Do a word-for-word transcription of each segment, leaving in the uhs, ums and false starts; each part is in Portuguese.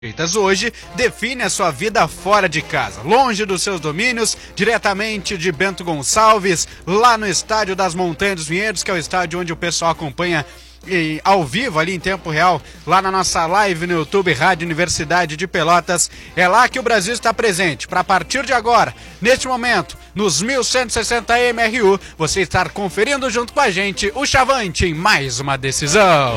Hoje define a sua vida fora de casa, longe dos seus domínios, diretamente de Bento Gonçalves, lá no estádio das Montanhas dos Vinhedos, que é o estádio onde o pessoal acompanha e, ao vivo, ali em tempo real, lá na nossa live no YouTube, Rádio Universidade de Pelotas. É lá que o Brasil está presente, para a partir de agora, neste momento, nos mil cento e sessenta M R U, você estar conferindo junto com a gente o Chavante em mais uma decisão.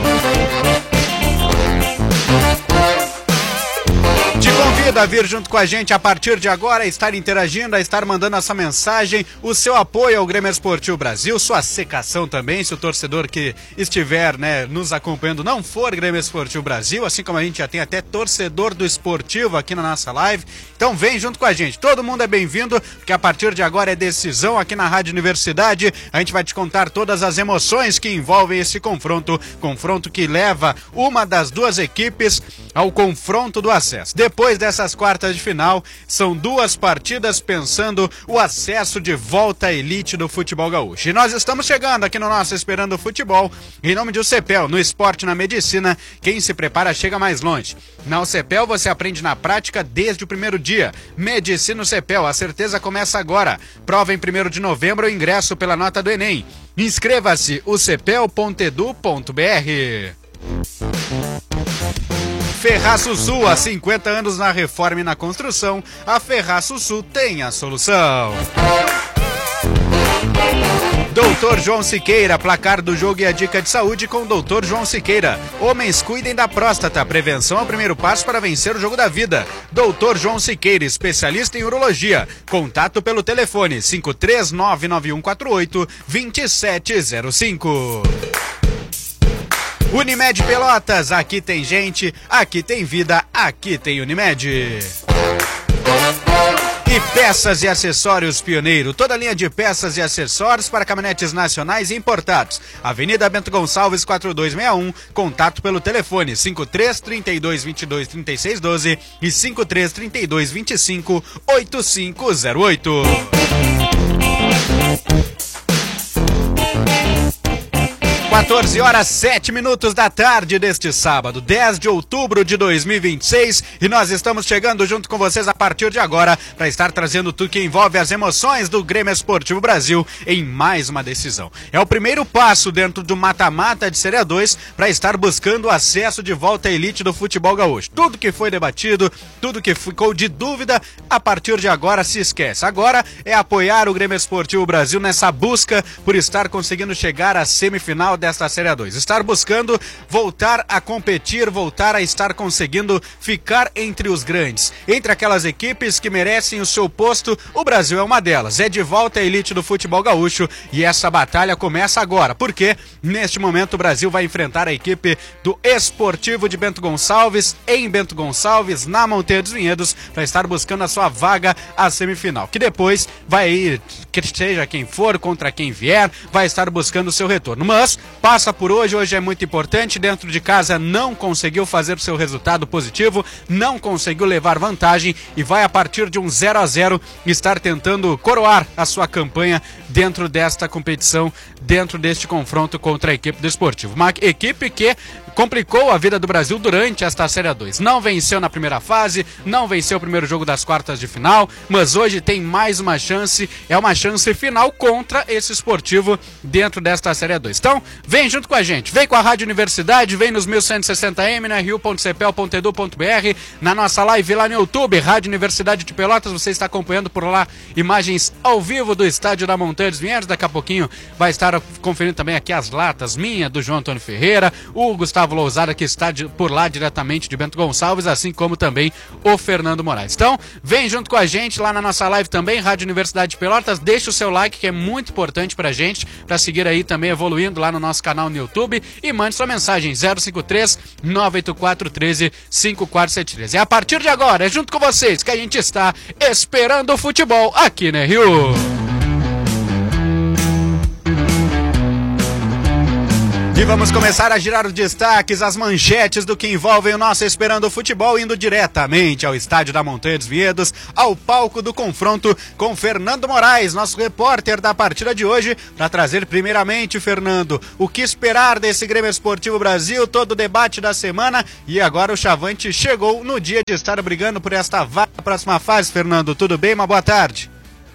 Te convido a vir junto com a gente a partir de agora, a estar interagindo, a estar mandando essa mensagem, o seu apoio ao Grêmio Esportivo Brasil, sua secação também, se o torcedor que estiver, né, nos acompanhando não for Grêmio Esportivo Brasil, assim como a gente já tem até torcedor do esportivo aqui na nossa live. Então vem junto com a gente, todo mundo é bem-vindo, porque a partir de agora é decisão aqui na Rádio Universidade. A gente vai te contar todas as emoções que envolvem esse confronto, confronto que leva uma das duas equipes ao confronto do acesso. Depois dessas quartas de final, são duas partidas pensando o acesso de volta à elite do futebol gaúcho. E nós estamos chegando aqui no nosso Esperando o Futebol, em nome de U C P E L, no esporte, na medicina, quem se prepara chega mais longe. Na U C P E L você aprende na prática desde o primeiro dia. Medicina U C P E L, a certeza começa agora. Prova em primeiro de novembro, ingresso pela nota do Enem. Inscreva-se, u c p e l ponto e d u ponto b r. Ferraço Sul, há cinquenta anos na reforma e na construção, a Ferraço Sul tem a solução. doutor João Siqueira, placar do jogo e a dica de saúde com o doutor João Siqueira. Homens, cuidem da próstata, prevenção é o primeiro passo para vencer o jogo da vida. doutor João Siqueira, especialista em urologia. Contato pelo telefone cinco três nove nove um quatro oito dois sete zero cinco. Unimed Pelotas, aqui tem gente, aqui tem vida, aqui tem Unimed. E peças e acessórios Pioneiro, toda linha de peças e acessórios para caminhonetes nacionais e importados. Avenida Bento Gonçalves quatro dois seis um, contato pelo telefone cinco três, trinta e dois, vinte e dois, trinta e seis, doze e cinco três, trinta e dois, vinte e cinco, oitenta e cinco zero oito. quatorze horas, sete minutos da tarde deste sábado, dez de outubro de dois mil e vinte e seis, e nós estamos chegando junto com vocês a partir de agora para estar trazendo tudo que envolve as emoções do Grêmio Esportivo Brasil em mais uma decisão. É o primeiro passo dentro do mata-mata de Série A dois para estar buscando o acesso de volta à elite do futebol gaúcho. Tudo que foi debatido, tudo que ficou de dúvida, a partir de agora se esquece. Agora é apoiar o Grêmio Esportivo Brasil nessa busca por estar conseguindo chegar à semifinal desta Série A dois, estar buscando voltar a competir, voltar a estar conseguindo ficar entre os grandes, entre aquelas equipes que merecem o seu posto. O Brasil é uma delas, é de volta à elite do futebol gaúcho e essa batalha começa agora, porque neste momento o Brasil vai enfrentar a equipe do Esportivo de Bento Gonçalves, em Bento Gonçalves, na Montanha dos Vinhedos, para estar buscando a sua vaga à semifinal, que depois vai ir, que seja quem for, contra quem vier, vai estar buscando o seu retorno, mas passa por hoje, hoje é muito importante, dentro de casa não conseguiu fazer o seu resultado positivo, não conseguiu levar vantagem e vai a partir de um zero a zero estar tentando coroar a sua campanha dentro desta competição, dentro deste confronto contra a equipe do Esportivo. Uma equipe que complicou a vida do Brasil durante esta Série A dois. Não venceu na primeira fase, não venceu o primeiro jogo das quartas de final, mas hoje tem mais uma chance, é uma chance final contra esse Esportivo dentro desta Série A dois. Então, vem junto com a gente, vem com a Rádio Universidade, vem nos mil cento e sessenta M, na r u ponto c p e l ponto e d u ponto b r, na nossa live lá no YouTube, Rádio Universidade de Pelotas, você está acompanhando por lá imagens ao vivo do estádio da Montanha dos Vinhedos. Daqui a pouquinho vai estar conferindo também aqui as latas, minha, do João Antônio Ferreira, o Gustavo Lousada, que está de, por lá diretamente de Bento Gonçalves, assim como também o Fernando Moraes. Então, vem junto com a gente lá na nossa live também, Rádio Universidade de Pelotas, deixa o seu like, que é muito importante pra gente, pra seguir aí também evoluindo lá no nosso canal no YouTube, e mande sua mensagem zero cinco três, nove oito quatro, um três, cinco quatro sete três. E a partir de agora, é junto com vocês que a gente está esperando o futebol aqui na R U. E vamos começar a girar os destaques, as manchetes do que envolvem o nosso Esperando o Futebol, indo diretamente ao estádio da Montanha dos Vinhedos, ao palco do confronto com Fernando Moraes, nosso repórter da partida de hoje, para trazer primeiramente, Fernando, o que esperar desse Grêmio Esportivo Brasil, todo o debate da semana, e agora o Chavante chegou no dia de estar brigando por esta vaga na próxima fase. Fernando, tudo bem? Uma boa tarde.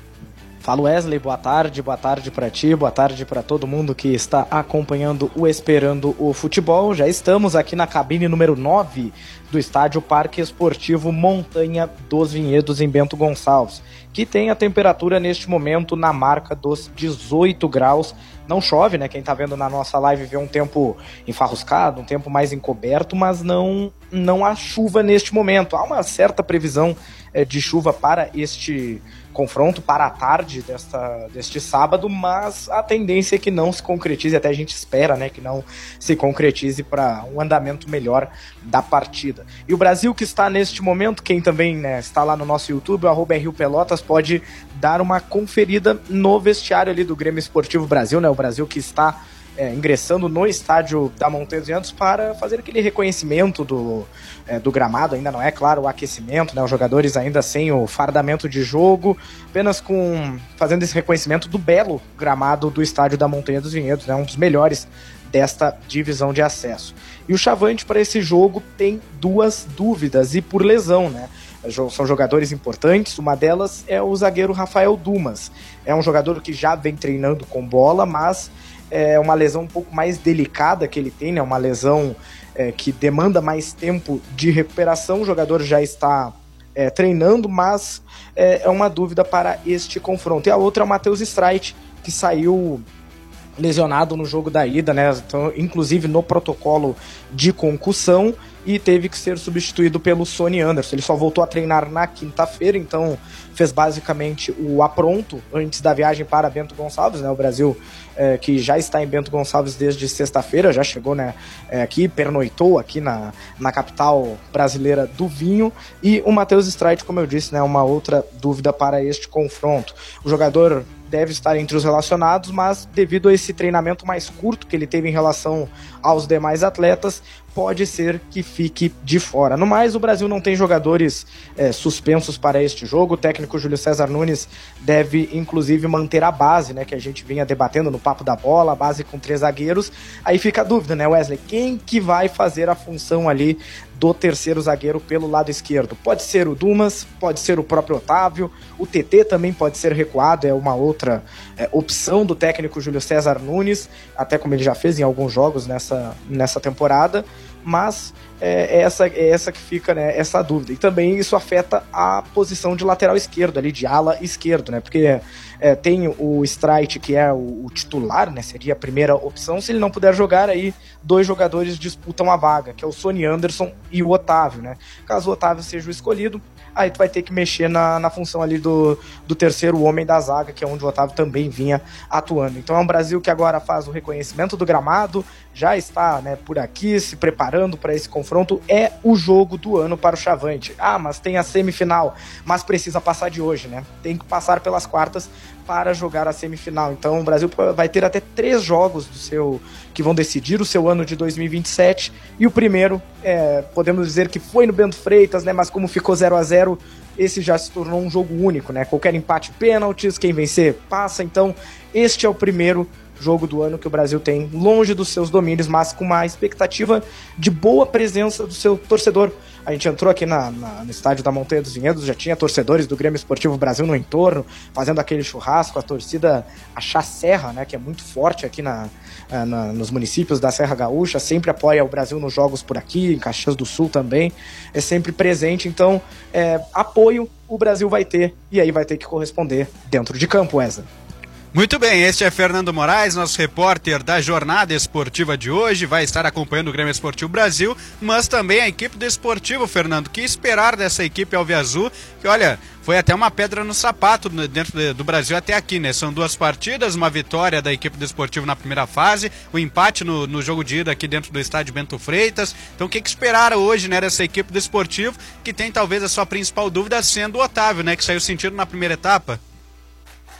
Fala Wesley, boa tarde, boa tarde para ti, boa tarde para todo mundo que está acompanhando o Esperando o Futebol. Já estamos aqui na cabine número nove do estádio Parque Esportivo Montanha dos Vinhedos, em Bento Gonçalves, que tem a temperatura neste momento na marca dos dezoito graus. Não chove, né? Quem tá vendo na nossa live vê um tempo enfarruscado, um tempo mais encoberto, mas não, não há chuva neste momento. Há uma certa previsão é, de chuva para este confronto, para a tarde desta, deste sábado, mas a tendência é que não se concretize, até a gente espera, né, que não se concretize para um andamento melhor da partida. E o Brasil que está neste momento, quem também, né, está lá no nosso YouTube, o arroba Rio Pelotas, pode dar uma conferida no vestiário ali do Grêmio Esportivo Brasil, né, o Brasil que está É, ingressando no estádio da Montanha dos Vinhedos para fazer aquele reconhecimento do, é, do gramado. Ainda não é, claro, o aquecimento, né, os jogadores ainda sem o fardamento de jogo, apenas com fazendo esse reconhecimento do belo gramado do estádio da Montanha dos Vinhedos, né, um dos melhores desta divisão de acesso. E o Chavante para esse jogo tem duas dúvidas, e por lesão, né? São jogadores importantes, uma delas é o zagueiro Rafael Dumas. É um jogador que já vem treinando com bola, mas é uma lesão um pouco mais delicada que ele tem, né? Uma lesão é, que demanda mais tempo de recuperação. O jogador já está é, treinando, mas é, é uma dúvida para este confronto. E a outra é o Matheus Streit, que saiu lesionado no jogo da ida, né? Então, inclusive no protocolo de concussão, e teve que ser substituído pelo Sonny Anderson. Ele só voltou a treinar na quinta-feira, então fez basicamente o apronto antes da viagem para Bento Gonçalves, né? O Brasil é, que já está em Bento Gonçalves desde sexta-feira, já chegou, né, é, aqui, pernoitou aqui na, na capital brasileira do vinho. E o Matheus Streit, como eu disse, né, uma outra dúvida para este confronto. O jogador deve estar entre os relacionados, mas devido a esse treinamento mais curto que ele teve em relação aos demais atletas, pode ser que fique de fora. No mais, o Brasil não tem jogadores é, suspensos para este jogo. O técnico Júlio César Nunes deve, inclusive, manter a base, né, que a gente vinha debatendo no Papo da Bola, a base com três zagueiros. Aí fica a dúvida, né, Wesley? Quem que vai fazer a função ali do terceiro zagueiro pelo lado esquerdo? Pode ser o Dumas, pode ser o próprio Otávio, o T T também pode ser recuado, é uma outra é, opção do técnico Júlio César Nunes, até como ele já fez em alguns jogos nessa, nessa temporada, mas é, é, essa, é essa que fica, né, essa dúvida. E também isso afeta a posição de lateral esquerdo, ali de ala esquerdo, né, porque é, tem o Streit, que é o, o titular, né, seria a primeira opção. Se ele não puder jogar, aí dois jogadores disputam a vaga, que é o Sonny Anderson e o Otávio, né. Caso o Otávio seja o escolhido, aí tu vai ter que mexer na, na função ali do, do terceiro homem da zaga, que é onde o Otávio também vinha atuando. Então é um Brasil que agora faz o reconhecimento do gramado, já está, né, por aqui se preparando para esse confronto. É o jogo do ano para o Chavante. Ah, mas tem a semifinal, mas precisa passar de hoje, né? Tem que passar pelas quartas para jogar a semifinal. Então o Brasil vai ter até três jogos do seu, que vão decidir o seu ano de dois mil e vinte e sete, e o primeiro, é, podemos dizer que foi no Bento Freitas, né, mas como ficou zero a zero, esse já se tornou um jogo único, né? Qualquer empate, pênaltis, quem vencer passa. Então este é o primeiro jogo do ano que o Brasil tem longe dos seus domínios, mas com uma expectativa de boa presença do seu torcedor. A gente entrou aqui na, na, no estádio da Montanha dos Vinhedos, já tinha torcedores do Grêmio Esportivo Brasil no entorno, fazendo aquele churrasco, a torcida, a Chá Serra, né, que é muito forte aqui na, na, nos municípios da Serra Gaúcha, sempre apoia o Brasil nos jogos por aqui, em Caxias do Sul também, é sempre presente. Então, é, apoio o Brasil vai ter, e aí vai ter que corresponder dentro de campo, Wesley. Muito bem, este é Fernando Moraes, nosso repórter da jornada esportiva de hoje, vai estar acompanhando o Grêmio Esportivo Brasil, mas também a equipe do Esportivo, Fernando. Que esperar dessa equipe alviazul, que olha, foi até uma pedra no sapato dentro do Brasil até aqui, né? São duas partidas, uma vitória da equipe do Esportivo na primeira fase, o empate no, no jogo de ida aqui dentro do estádio Bento Freitas. Então o que, que esperar hoje, né, dessa equipe do Esportivo, que tem talvez a sua principal dúvida sendo o Otávio, né, que saiu sentido na primeira etapa?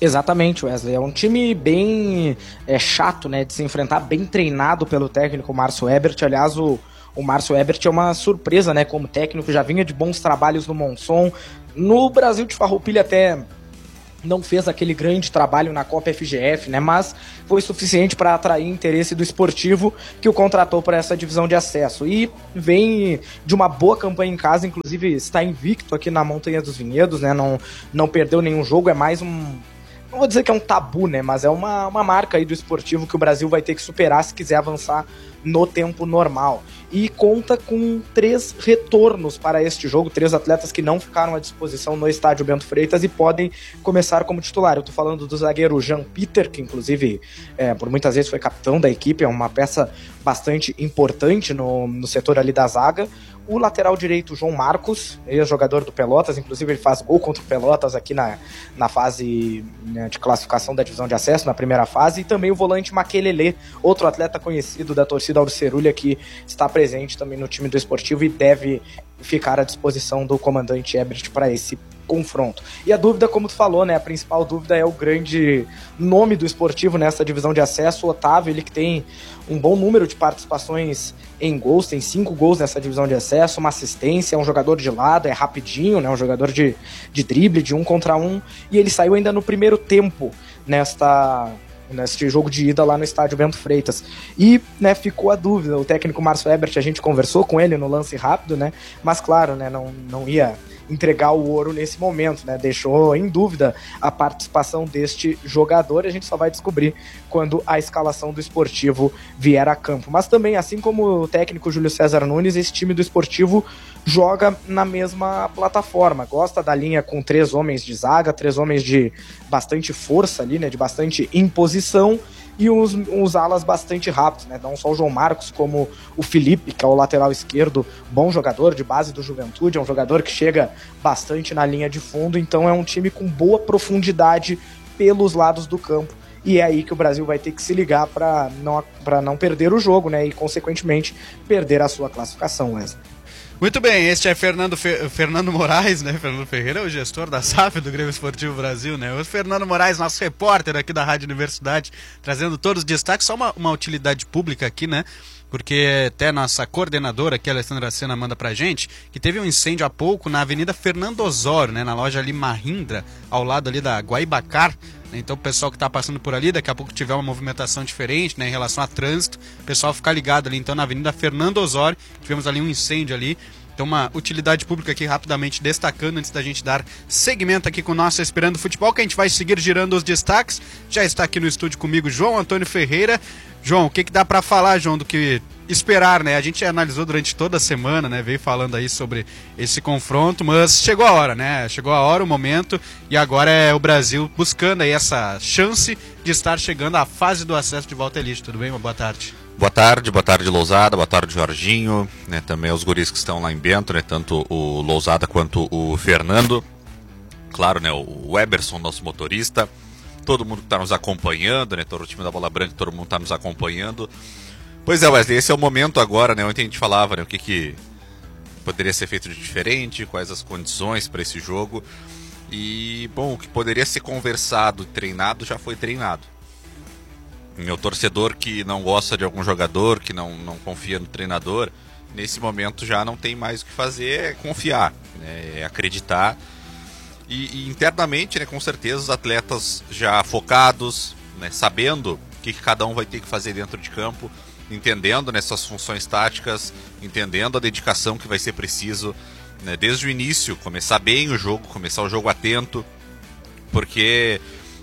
Exatamente, Wesley. É um time bem é, chato, né, de se enfrentar, bem treinado pelo técnico Márcio Ebert. Aliás, o, o Márcio Ebert é uma surpresa, né, como técnico, já vinha de bons trabalhos no Monson. No Brasil de Farroupilha até não fez aquele grande trabalho na Copa F G F, né, mas foi suficiente para atrair interesse do Esportivo, que o contratou para essa divisão de acesso. E vem de uma boa campanha em casa, inclusive está invicto aqui na Montanha dos Vinhedos, né, não, não perdeu nenhum jogo, é mais um... Não vou dizer que é um tabu, né, mas é uma, uma marca aí do Esportivo que o Brasil vai ter que superar se quiser avançar no tempo normal. E conta com três retornos para este jogo, três atletas que não ficaram à disposição no estádio Bento Freitas e podem começar como titular. Eu tô falando do zagueiro Jean Peter, que inclusive é, por muitas vezes foi capitão da equipe, é uma peça bastante importante no, no setor ali da zaga. O lateral direito, João Marcos, ex-jogador do Pelotas, inclusive ele faz gol contra o Pelotas aqui na, na fase, né, de classificação da divisão de acesso, na primeira fase, e também o volante Maquelele, outro atleta conhecido da torcida Alcerulha, que está presente também no time do Esportivo e deve ficar à disposição do comandante Ebert para esse confronto. E a dúvida, como tu falou, né, a principal dúvida é o grande nome do Esportivo nessa divisão de acesso, o Otávio, ele que tem um bom número de participações em gols, tem cinco gols nessa divisão de acesso, uma assistência, é um jogador de lado, é rapidinho, né, um jogador de, de drible, de um contra um, e ele saiu ainda no primeiro tempo nesta... neste jogo de ida lá no estádio Bento Freitas. E, né, ficou a dúvida, o técnico Márcio Ebert, a gente conversou com ele no lance rápido, né, mas claro, né, não, não ia entregar o ouro nesse momento, né, deixou em dúvida a participação deste jogador, e a gente só vai descobrir quando a escalação do Esportivo vier a campo. Mas também, assim como o técnico Júlio César Nunes, esse time do Esportivo joga na mesma plataforma, gosta da linha com três homens de zaga, três homens de bastante força ali, né, de bastante imposição, e uns, uns alas bastante rápidos, né? Não só o João Marcos, como o Felipe, que é o lateral esquerdo, bom jogador de base do Juventude, é um jogador que chega bastante na linha de fundo, então é um time com boa profundidade pelos lados do campo, e é aí que o Brasil vai ter que se ligar para não, para não perder o jogo, né? E consequentemente perder a sua classificação, Wesley. Muito bem, este é Fernando, Fe... Fernando Moraes, né? Fernando Ferreira é o gestor da S A F do Grêmio Esportivo Brasil, né? O Fernando Moraes, nosso repórter aqui da Rádio Universidade, trazendo todos os destaques. Só uma, uma utilidade pública aqui, né? Porque até nossa coordenadora aqui, a Alessandra Sena, manda pra gente que teve um incêndio há pouco na Avenida Fernando Osório, né? Na loja ali Mahindra, ao lado ali da Guaibacar. Então o pessoal que está passando por ali, daqui a pouco tiver uma movimentação diferente, né, em relação a trânsito, o pessoal ficar ligado ali. Então na Avenida Fernando Osório, tivemos ali um incêndio ali. Então uma utilidade pública aqui rapidamente destacando antes da gente dar segmento aqui com o nosso Esperando Futebol, que a gente vai seguir girando os destaques. Já está aqui no estúdio comigo João Antônio Ferreira. João, o que, que dá para falar, João, do que esperar, né? A gente analisou durante toda a semana, né? Veio falando aí sobre esse confronto, mas chegou a hora, né? Chegou a hora, o momento, e agora é o Brasil buscando aí essa chance de estar chegando à fase do acesso de volta à elite. Tudo bem? Uma boa tarde. Boa tarde, boa tarde Lousada, boa tarde Jorginho, né? Também os guris que estão lá em Bento, né? Tanto o Lousada quanto o Fernando. Claro, né? O Eberson, nosso motorista. Todo mundo que está nos acompanhando, né? Todo o time da Bola Branca, todo mundo está nos acompanhando. Pois é, Wesley, esse é o momento agora, né? Ontem a gente falava, né? O que, que poderia ser feito de diferente, quais as condições para esse jogo. E, bom, o que poderia ser conversado e treinado já foi treinado. Meu torcedor que não gosta de algum jogador, que não, não confia no treinador, nesse momento já não tem mais o que fazer, é confiar, né? É acreditar. E, e internamente, né, com certeza, os atletas já focados, né, sabendo o que, que cada um vai ter que fazer dentro de campo, entendendo nessas funções táticas, entendendo a dedicação que vai ser preciso, né, desde o início, começar bem o jogo, começar o jogo atento, porque,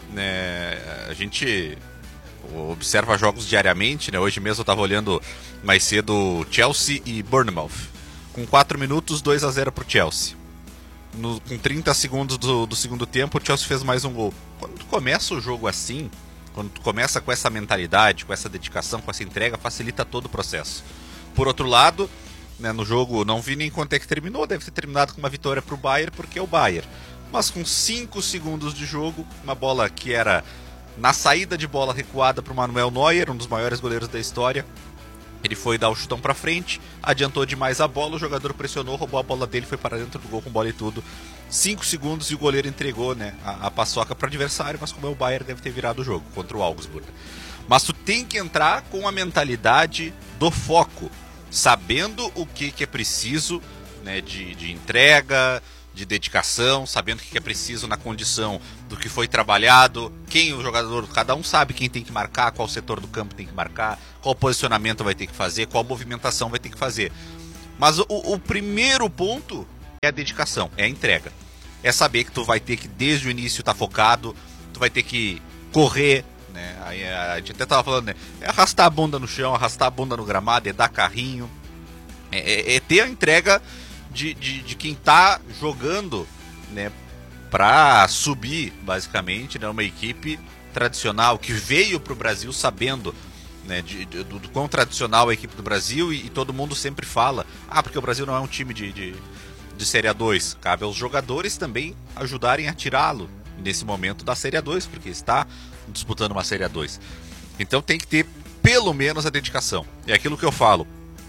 né, a gente observa jogos diariamente, né? Hoje mesmo eu estava olhando mais cedo Chelsea e Bournemouth, com quatro minutos, dois a zero para o Chelsea. No, com trinta segundos do, do segundo tempo, o Chelsea fez mais um gol. Quando tu começa o jogo assim, quando tu começa com essa mentalidade, com essa dedicação, com essa entrega, facilita todo o processo. Por outro lado, né, no jogo, não vi nem quanto é que terminou, deve ter terminado com uma vitória para o Bayern, porque é o Bayern. Mas com cinco segundos de jogo, uma bola que era na saída de bola recuada para o Manuel Neuer, um dos maiores goleiros da história, Ele foi dar o chutão pra frente, adiantou demais a bola, o jogador pressionou, roubou a bola dele, foi para dentro do gol com bola e tudo. Cinco segundos e o goleiro entregou, né, a, a paçoca para o adversário, mas como é o Bayern, deve ter virado o jogo contra o Augsburg. Mas tu tem que entrar com a mentalidade do foco, sabendo o que, que é preciso, né, de, de entrega, de dedicação, sabendo o que é preciso na condição do que foi trabalhado, quem o jogador, cada um sabe quem tem que marcar, qual setor do campo tem que marcar, qual posicionamento vai ter que fazer, qual movimentação vai ter que fazer. Mas o, o primeiro ponto é a dedicação, é a entrega. É saber que tu vai ter que desde o início estar tá focado, tu vai ter que correr, né? Aí a gente até tava falando, né? É arrastar a bunda no chão, arrastar a bunda no gramado, é dar carrinho, é, é, é ter a entrega De, de, de quem tá jogando, né, pra subir, basicamente, né, uma equipe tradicional que veio pro Brasil sabendo, né, de, de, do, do quão tradicional é a equipe do Brasil, e, e todo mundo sempre fala, ah, porque o Brasil não é um time de, de, de Série A dois. Cabe aos jogadores também ajudarem a tirá-lo nesse momento da Série A dois, porque está disputando uma Série A dois. Então tem que ter pelo menos a dedicação. É aquilo que eu falo.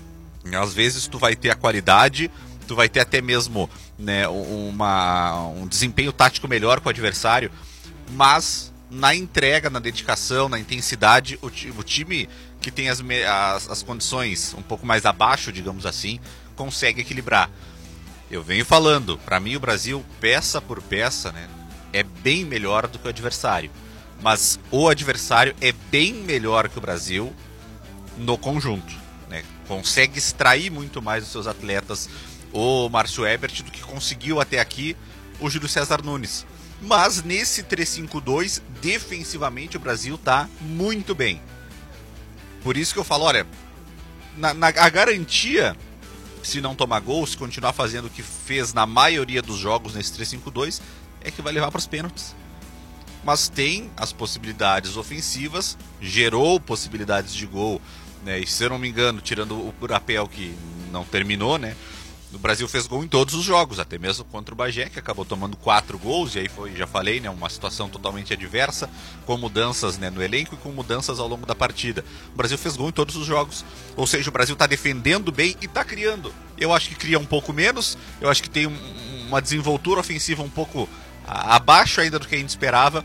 Às vezes tu vai ter a qualidade, tu vai ter até mesmo, né, uma, um desempenho tático melhor com o adversário, mas na entrega, na dedicação, na intensidade, o, o time que tem as, as, as condições um pouco mais abaixo, digamos assim, consegue equilibrar. Eu venho falando, para mim o Brasil, peça por peça, né, é bem melhor do que o adversário, mas o adversário é bem melhor que o Brasil no conjunto, né, consegue extrair muito mais dos seus atletas, o Márcio Ebert, do que conseguiu até aqui o Júlio César Nunes. Mas nesse três cinco dois, defensivamente o Brasil tá muito bem. Por isso que eu falo, olha, na, na, a garantia, se não tomar gol, se continuar fazendo o que fez na maioria dos jogos nesse três cinco dois, é que vai levar para os pênaltis. Mas tem as possibilidades ofensivas, gerou possibilidades de gol, né? E se eu não me engano, tirando o Burapel, que não terminou, né? O Brasil fez gol em todos os jogos, até mesmo contra o Bagé, que acabou tomando quatro gols, e aí foi, já falei, né, uma situação totalmente adversa, com mudanças, né, no elenco e com mudanças ao longo da partida. O Brasil fez gol em todos os jogos, ou seja, o Brasil está defendendo bem e está criando. Eu acho que cria um pouco menos, eu acho que tem um, uma desenvoltura ofensiva um pouco a, abaixo ainda do que a gente esperava,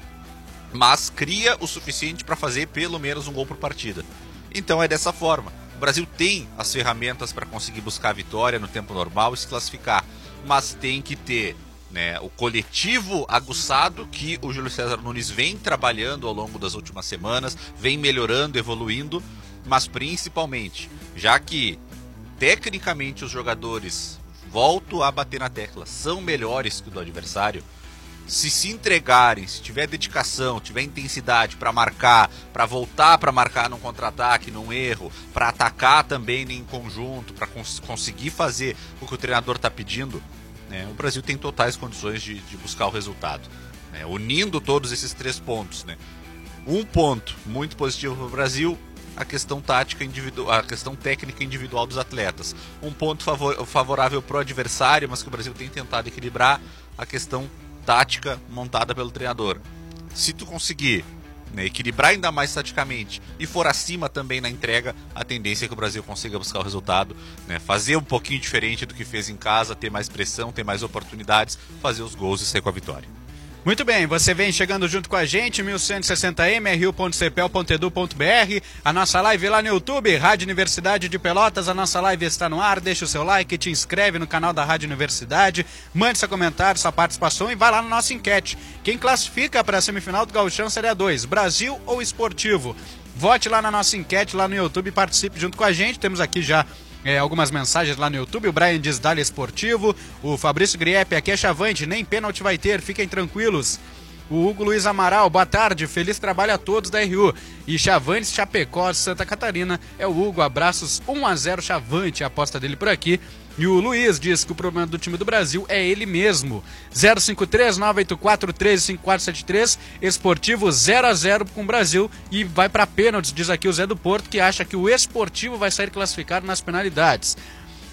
mas cria o suficiente para fazer pelo menos um gol por partida. Então é dessa forma. O Brasil tem as ferramentas para conseguir buscar a vitória no tempo normal e se classificar, mas tem que ter, né, o coletivo aguçado que o Júlio César Nunes vem trabalhando ao longo das últimas semanas, vem melhorando, evoluindo, mas principalmente, já que tecnicamente os jogadores, volto a bater na tecla, são melhores que o do adversário, se se entregarem, se tiver dedicação, tiver intensidade para marcar, para voltar para marcar num contra-ataque, num erro, para atacar também em conjunto, para cons- conseguir fazer o que o treinador está pedindo, né, o Brasil tem totais condições de, de buscar o resultado, né, unindo todos esses três pontos, né. Um ponto muito positivo para o Brasil, a questão tática individual, a questão técnica individual dos atletas. Um ponto favor- favorável para o adversário, mas que o Brasil tem tentado equilibrar, a questão tática montada pelo treinador. Se tu conseguir, né, equilibrar ainda mais taticamente e for acima também na entrega, a tendência é que o Brasil consiga buscar o resultado, né, fazer um pouquinho diferente do que fez em casa, ter mais pressão, ter mais oportunidades, fazer os gols e sair com a vitória. Muito bem, você vem chegando junto com a gente, mil cento e sessenta M, r u ponto c p l ponto e d u ponto b r, a nossa live lá no YouTube, Rádio Universidade de Pelotas, a nossa live está no ar, deixa o seu like, te inscreve no canal da Rádio Universidade, mande seu comentário, sua participação e vai lá na nossa enquete. Quem classifica para a semifinal do Gauchão Série A dois, Brasil ou Esportivo? Vote lá na nossa enquete, lá no YouTube, participe junto com a gente, temos aqui já É, algumas mensagens lá no YouTube. O Brian diz Dali Esportivo. O Fabrício Griepe, aqui é Chavante, nem pênalti vai ter, fiquem tranquilos. O Hugo Luiz Amaral, boa tarde, feliz trabalho a todos da R U. E Chavantes, Chapecó, Santa Catarina, é o Hugo, abraços, um a zero Chavante, a aposta dele por aqui. E o Luiz diz que o problema do time do Brasil é ele mesmo. zero cinco três, nove oito quatro, três cinco quatro sete três, Esportivo zero a zero com o Brasil e vai para pênaltis, diz aqui o Zé do Porto, que acha que o Esportivo vai sair classificado nas penalidades.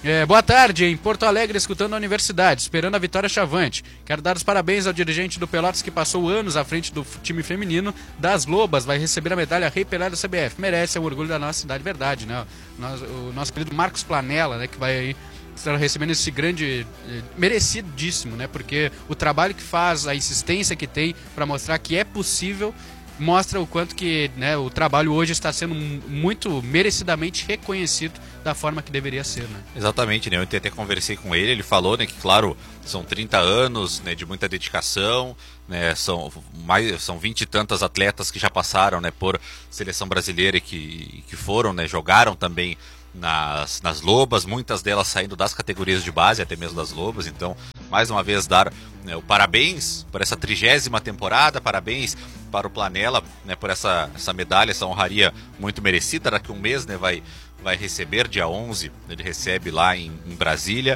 É, boa tarde, em Porto Alegre, escutando a universidade, esperando a vitória chavante. Quero dar os parabéns ao dirigente do Pelotas que passou anos à frente do time feminino das Lobas, vai receber a medalha Rei Pelé do C B F. Merece, é um orgulho da nossa cidade, verdade, né? O nosso, o nosso querido Marcos Planella, né, que vai aí estar recebendo esse grande, merecidíssimo, né? Porque o trabalho que faz, a insistência que tem para mostrar que é possível, mostra o quanto que, né, o trabalho hoje está sendo muito merecidamente reconhecido da forma que deveria ser, né? Exatamente, né? Eu até conversei com ele, ele falou, né, que claro, são trinta anos, né, de muita dedicação, né, são mais, são vinte e tantas atletas que já passaram, né, por seleção brasileira e que, que foram, né, jogaram também nas, nas Lobas, muitas delas saindo das categorias de base, até mesmo das Lobas. Então, mais uma vez, dar, né, o parabéns por essa trigésima temporada, parabéns para o Planella, né, por essa, essa medalha, essa honraria muito merecida. Daqui a um mês, né, vai, vai receber, dia onze, ele recebe lá em, em Brasília.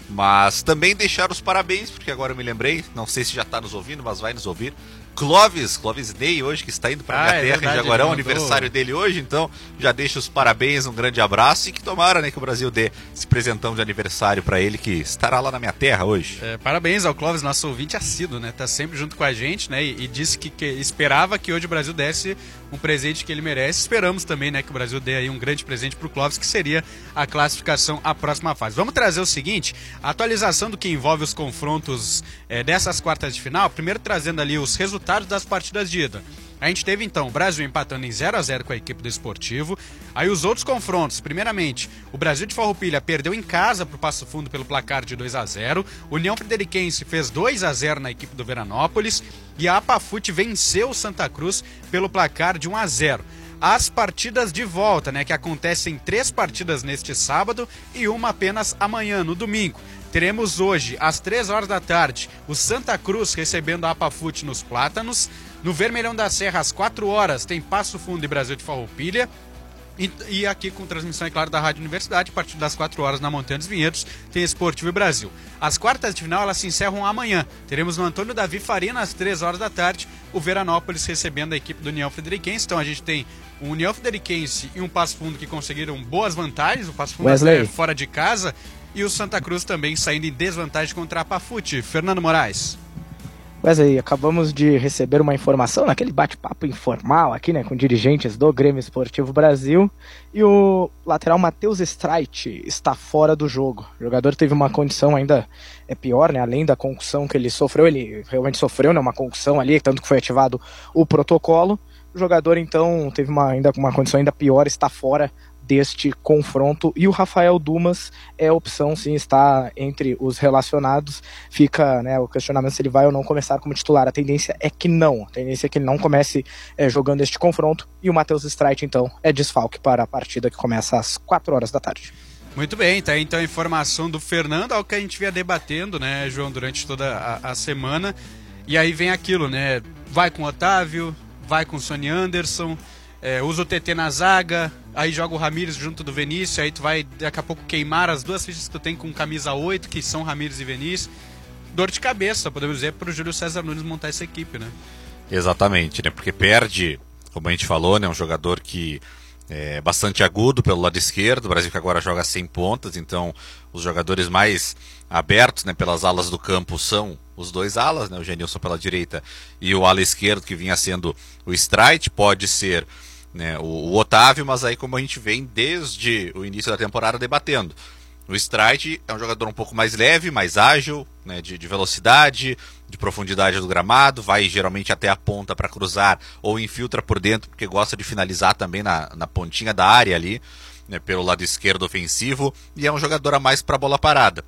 Mas também deixar os parabéns, porque agora eu me lembrei, não sei se já está nos ouvindo, mas vai nos ouvir. Clóvis, Clóvis Ney hoje, que está indo para a ah, minha é terra verdade, em Jaguarão, mandou... aniversário dele hoje, então já deixo os parabéns, um grande abraço e que tomara, né, que o Brasil dê esse presentão de aniversário para ele, que estará lá na minha terra hoje. É, parabéns ao Clóvis, nosso ouvinte assíduo, né? Tá sempre junto com a gente, né? E, e disse que, que esperava que hoje o Brasil desse um presente que ele merece. Esperamos também, né, que o Brasil dê aí um grande presente pro Clóvis, que seria a classificação à próxima fase. Vamos trazer o seguinte, a atualização do que envolve os confrontos é, dessas quartas de final, primeiro trazendo ali os resultados das partidas de ida. A gente teve então o Brasil empatando em zero a zero com a equipe do Esportivo. Aí os outros confrontos, primeiramente, o Brasil de Farroupilha perdeu em casa para o Passo Fundo pelo placar de dois a zero. O União Frederiquense fez dois a zero na equipe do Veranópolis. E a Apafute venceu o Santa Cruz pelo placar de um a zero. As partidas de volta, né, que acontecem três partidas neste sábado e uma apenas amanhã, no domingo. Teremos hoje, às três horas da tarde, o Santa Cruz recebendo a Apafute nos Plátanos. No Vermelhão da Serra, às quatro horas, tem Passo Fundo e Brasil de Farroupilha. E, e aqui com transmissão, é claro, da Rádio Universidade, a partir das quatro horas na Montanha dos Vinhedos, tem Esportivo e Brasil. As quartas de final, elas se encerram amanhã. Teremos no Antônio Davi Farina, às três horas da tarde, o Veranópolis recebendo a equipe do União Frederiquense. Então a gente tem um União Frederiquense e um Passo Fundo que conseguiram boas vantagens, o Passo Fundo é fora de casa, e o Santa Cruz também saindo em desvantagem contra a Apafute. Fernando Moraes. Wesley, acabamos de receber uma informação naquele bate-papo informal aqui, né, com dirigentes do Grêmio Esportivo Brasil, e o lateral Matheus Streit está fora do jogo. O jogador teve uma condição ainda é pior, né, além da concussão que ele sofreu, ele realmente sofreu, né, uma concussão ali, tanto que foi ativado o protocolo. O jogador então teve uma, ainda uma condição ainda pior, está fora deste confronto, e o Rafael Dumas é a opção, sim, está entre os relacionados. Fica, né, o questionamento se ele vai ou não começar como titular. A tendência é que não, a tendência é que ele não comece é, jogando este confronto, e o Matheus Streit então é desfalque para a partida que começa às quatro horas da tarde. Muito bem, tá aí então a informação do Fernando, algo que a gente vinha debatendo, né, João, durante toda a, a semana. E aí vem aquilo, né, vai com o Otávio, vai com o Sonny Anderson, é, usa o T T na zaga, aí joga o Ramires junto do Vinícius, aí tu vai daqui a pouco queimar as duas fichas que tu tem com camisa oito, que são Ramires e Vinícius. Dor de cabeça, podemos dizer, pro Júlio César Nunes montar essa equipe, né? Exatamente, né? Porque perde, como a gente falou, né, um jogador que é bastante agudo pelo lado esquerdo. O Brasil que agora joga sem pontas, então os jogadores mais abertos, né, pelas alas do campo são os dois alas, né, o Genilson pela direita e o ala esquerdo que vinha sendo o Streit. Pode ser, né, o, o Otávio, mas aí como a gente vem desde o início da temporada debatendo, o Streit é um jogador um pouco mais leve, mais ágil, né, de, de velocidade, de profundidade do gramado, vai geralmente até a ponta para cruzar ou infiltra por dentro porque gosta de finalizar também na, na pontinha da área ali, né, pelo lado esquerdo ofensivo, e é um jogador a mais para bola parada.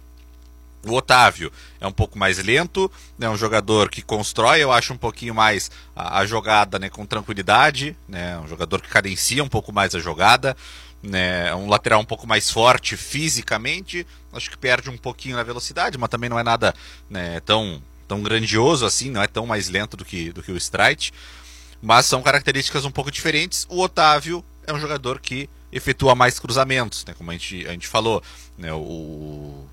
O Otávio é um pouco mais lento, é, né, um jogador que constrói, eu acho, um pouquinho mais a, a jogada, né, com tranquilidade, né, um jogador que cadencia um pouco mais a jogada, né, um lateral um pouco mais forte fisicamente, acho que perde um pouquinho na velocidade, mas também não é nada, né, tão, tão grandioso assim, não é tão mais lento do que, do que o Streit, mas são características um pouco diferentes. O Otávio é um jogador que efetua mais cruzamentos, né, como a gente, a gente falou, né, o...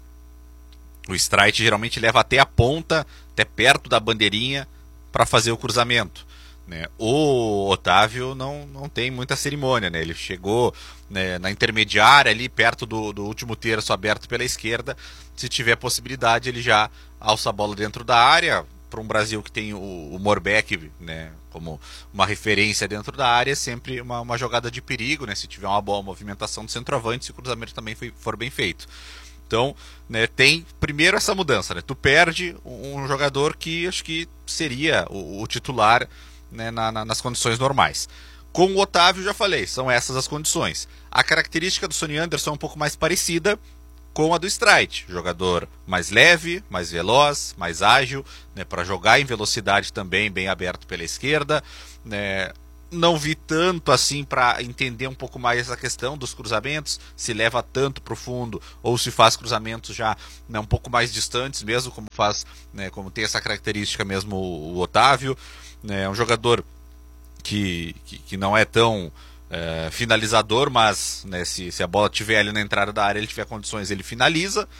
O Streit geralmente leva até a ponta, até perto da bandeirinha, para fazer o cruzamento. né? O Otávio não, não tem muita cerimônia, né? Ele chegou, né, na intermediária ali, perto do, do último terço aberto pela esquerda. Se tiver possibilidade, ele já alça a bola dentro da área. Para um Brasil que tem o, o Morbeck, né, como uma referência dentro da área, é sempre uma, uma jogada de perigo, né? Se tiver uma boa movimentação do centroavante, se o cruzamento também foi, for bem feito. Então, né, tem primeiro essa mudança, né? Tu perde um, um jogador que acho que seria o, o titular, né, na, na, nas condições normais. Com o Otávio, já falei, são essas as condições. A característica do Sonny Anderson é um pouco mais parecida com a do Streit, jogador mais leve, mais veloz, mais ágil, né, para jogar em velocidade também, bem aberto pela esquerda, né. Não vi tanto assim para entender um pouco mais essa questão dos cruzamentos, se leva tanto para o fundo ou se faz cruzamentos já, né, um pouco mais distantes mesmo, como faz, né, como tem essa característica mesmo o, o Otávio, né, é um jogador que, que, que não é tão é, finalizador, mas, né, se, se a bola estiver ali na entrada da área, ele tiver condições, ele finaliza.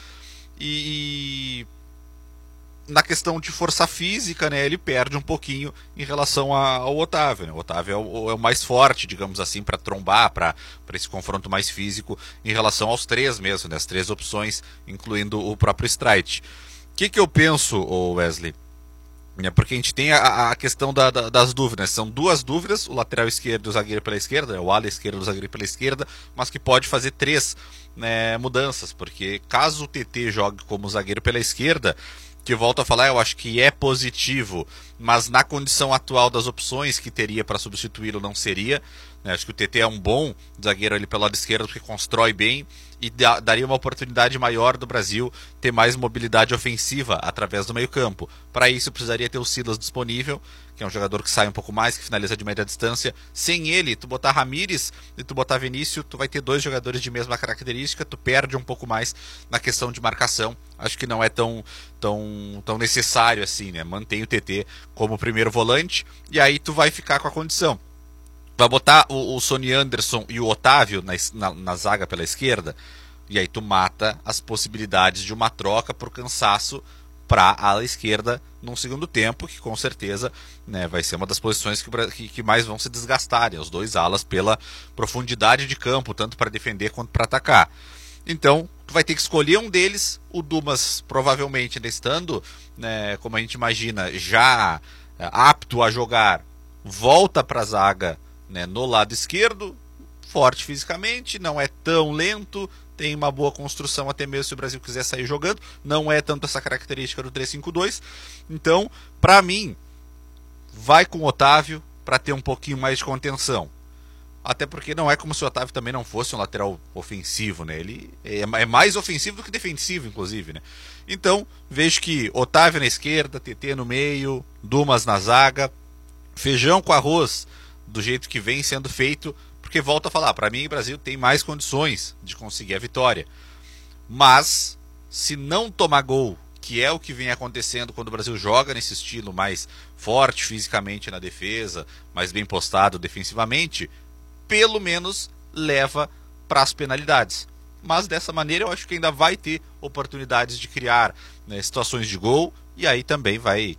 E, e na questão de força física, né, ele perde um pouquinho em relação a, ao Otávio, né? O Otávio é o, é o mais forte, digamos assim, para trombar, para esse confronto mais físico em relação aos três mesmo, né, as três opções, incluindo o próprio Streit. O que, que eu penso, Wesley? Porque a gente tem a, a questão da, da, das dúvidas. São duas dúvidas, o lateral esquerdo e o zagueiro pela esquerda, o ala esquerdo e o zagueiro pela esquerda, mas que pode fazer três, né, mudanças, porque caso o T T jogue como zagueiro pela esquerda, que volto a falar, eu acho que é positivo, mas na condição atual das opções que teria para substituí-lo não seria, né? Acho que o T T é um bom zagueiro ali pelo lado esquerdo, porque constrói bem e dá, daria uma oportunidade maior do Brasil ter mais mobilidade ofensiva através do meio campo. Para isso precisaria ter o Silas disponível, que é um jogador que sai um pouco mais, que finaliza de média distância. Sem ele, tu botar Ramires e tu botar Vinícius, tu vai ter dois jogadores de mesma característica, tu perde um pouco mais na questão de marcação. Acho que não é tão, tão, tão necessário assim, né? Mantém o T T como primeiro volante e aí tu vai ficar com a condição. Vai botar o, o Sonny Anderson e o Otávio na, na, na zaga pela esquerda, e aí tu mata as possibilidades de uma troca por cansaço para a ala esquerda num segundo tempo, que com certeza, né, vai ser uma das posições que, que, que mais vão se desgastar, né, os dois alas pela profundidade de campo, tanto para defender quanto para atacar. Então, tu vai ter que escolher um deles, o Dumas provavelmente, né, estando, né, como a gente imagina, já é, apto a jogar, volta para a zaga, né, no lado esquerdo, forte fisicamente, não é tão lento, tem uma boa construção até mesmo se o Brasil quiser sair jogando, não é tanto essa característica do três cinco dois. Então, para mim, vai com o Otávio para ter um pouquinho mais de contenção. Até porque não é como se o Otávio também não fosse um lateral ofensivo, né? Ele é mais ofensivo do que defensivo, inclusive, né? Então, vejo que Otávio na esquerda, T T no meio, Dumas na zaga, feijão com arroz do jeito que vem sendo feito, porque volto a falar, para mim o Brasil tem mais condições de conseguir a vitória. Mas, se não tomar gol, que é o que vem acontecendo quando o Brasil joga nesse estilo mais forte fisicamente na defesa, mais bem postado defensivamente, pelo menos leva para as penalidades. Mas dessa maneira eu acho que ainda vai ter oportunidades de criar, né, situações de gol, e aí também vai,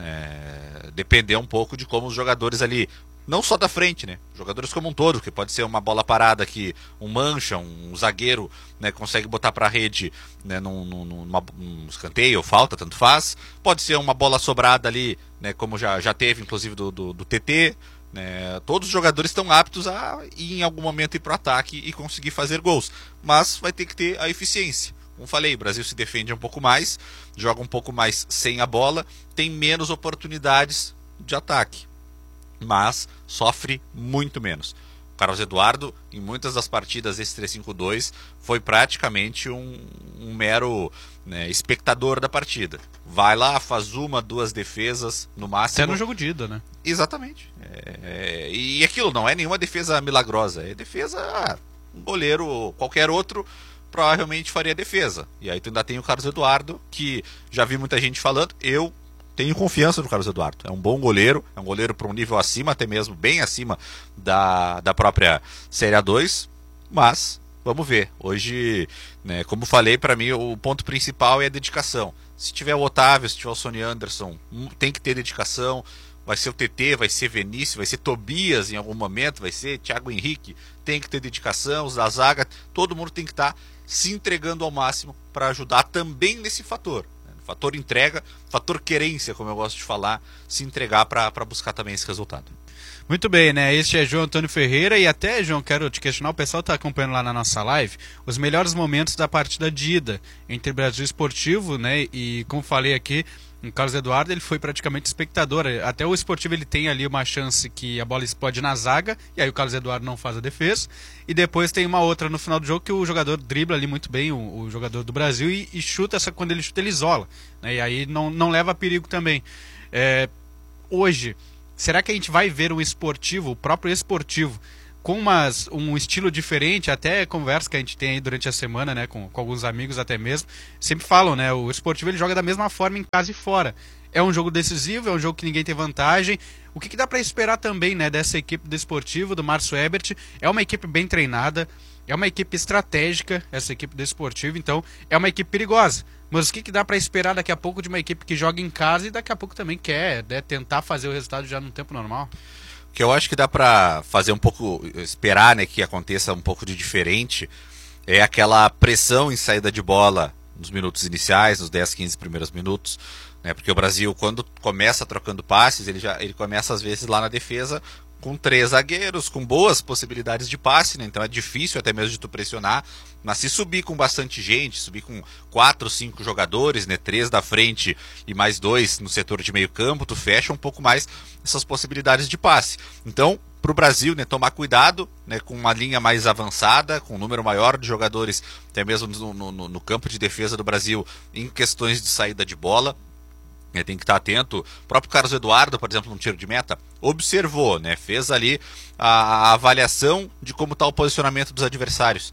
né, depender um pouco de como os jogadores ali, não só da frente, né? Jogadores como um todo, que pode ser uma bola parada que um mancha, um zagueiro, né, consegue botar para a rede, né, num, num, numa, num escanteio ou falta, tanto faz. Pode ser uma bola sobrada ali, né, como já, já teve, inclusive, do, do, do T T. Né? Todos os jogadores estão aptos a ir em algum momento ir para o ataque e conseguir fazer gols. Mas vai ter que ter a eficiência. Como falei, o Brasil se defende um pouco mais, joga um pouco mais sem a bola, tem menos oportunidades de ataque, mas sofre muito menos. O Carlos Eduardo, em muitas das partidas desse três cinco dois, foi praticamente um, um mero, né, espectador da partida. Vai lá, faz uma, duas defesas no máximo. Até no jogo de ida, né? Exatamente. É, e aquilo não é nenhuma defesa milagrosa, é defesa, ah, um goleiro, qualquer outro provavelmente faria defesa. E aí tu ainda tem o Carlos Eduardo, que já vi muita gente falando, eu tenho confiança no Carlos Eduardo. É um bom goleiro, é um goleiro para um nível acima, até mesmo bem acima da, da própria Série A dois, mas vamos ver. Hoje, né, como falei, para mim o ponto principal é a dedicação. Se tiver o Otávio, se tiver o Sonny Anderson, tem que ter dedicação. vai ser o T T, vai ser Vinícius, vai ser Tobias em algum momento, vai ser Thiago Henrique, tem que ter dedicação, os da zaga, todo mundo tem que estar se entregando ao máximo para ajudar também nesse fator. Né? Fator entrega, fator querência, como eu gosto de falar, se entregar para buscar também esse resultado. Muito bem, né? Este é João Antônio Ferreira e até, João, quero te questionar, o pessoal está acompanhando lá na nossa live os melhores momentos da partida de ida entre Brasil Esportivo, né? E como falei aqui, o Carlos Eduardo ele foi praticamente espectador. Até o Esportivo ele tem ali uma chance que a bola explode na zaga e aí o Carlos Eduardo não faz a defesa. E depois tem uma outra no final do jogo que o jogador dribla ali muito bem, o, o jogador do Brasil, e, e chuta, essa, quando ele chuta ele isola, né? E aí não, não leva a perigo também. É, hoje... Será que a gente vai ver um esportivo, o próprio esportivo, com umas, um estilo diferente? Até conversa que a gente tem aí durante a semana, né, com, com alguns amigos até mesmo, sempre falam, né, o esportivo ele joga da mesma forma em casa e fora. É um jogo decisivo, é um jogo que ninguém tem vantagem. O que, que dá para esperar também, né, dessa equipe do esportivo, do Márcio Ebert? É uma equipe bem treinada, é uma equipe estratégica, essa equipe do esportivo, então é uma equipe perigosa. Mas o que, que dá para esperar daqui a pouco de uma equipe que joga em casa e daqui a pouco também quer, né, tentar fazer o resultado já no tempo normal? O que eu acho que dá para fazer um pouco, esperar, né, que aconteça um pouco de diferente, é aquela pressão em saída de bola nos minutos iniciais, nos dez, quinze primeiros minutos, né, porque o Brasil, quando começa trocando passes, ele, já, ele começa às vezes lá na defesa com três zagueiros, com boas possibilidades de passe, né? Então é difícil até mesmo de tu pressionar, mas se subir com bastante gente, subir com quatro, cinco jogadores, né? Três da frente e mais dois no setor de meio campo, tu fecha um pouco mais essas possibilidades de passe. Então, para o Brasil, né, tomar cuidado, né, com uma linha mais avançada, com um número maior de jogadores, até mesmo no, no, no campo de defesa do Brasil, em questões de saída de bola. É, tem que estar atento. O próprio Carlos Eduardo, por exemplo, no tiro de meta, observou, né, fez ali a, a avaliação de como está o posicionamento dos adversários.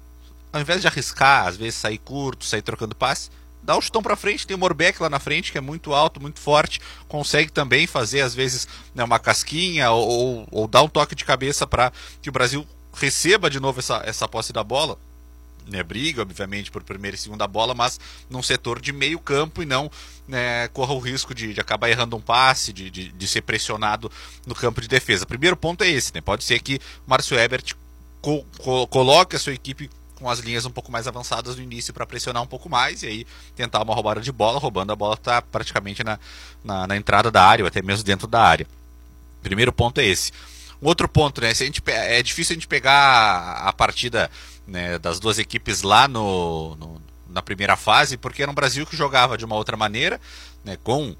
Ao invés de arriscar, às vezes sair curto, sair trocando passe, dá o chutão para frente. Tem o Morbeck lá na frente, que é muito alto, muito forte, consegue também fazer, às vezes, né, uma casquinha ou, ou, ou dar um toque de cabeça para que o Brasil receba de novo essa, essa posse da bola. Né, briga, obviamente, por primeira e segunda bola, mas num setor de meio campo e não, né, corra o risco de, de acabar errando um passe, de, de, de ser pressionado no campo de defesa. Primeiro ponto é esse, né? Pode ser que o Márcio Ebert co co coloque a sua equipe com as linhas um pouco mais avançadas no início para pressionar um pouco mais e aí tentar uma roubada de bola, roubando a bola está praticamente na, na, na entrada da área ou até mesmo dentro da área. Primeiro ponto é esse. Um outro ponto, né? Se a gente, é difícil a gente pegar a partida, né, das duas equipes lá no, no, na primeira fase, porque era um Brasil que jogava de uma outra maneira, né, com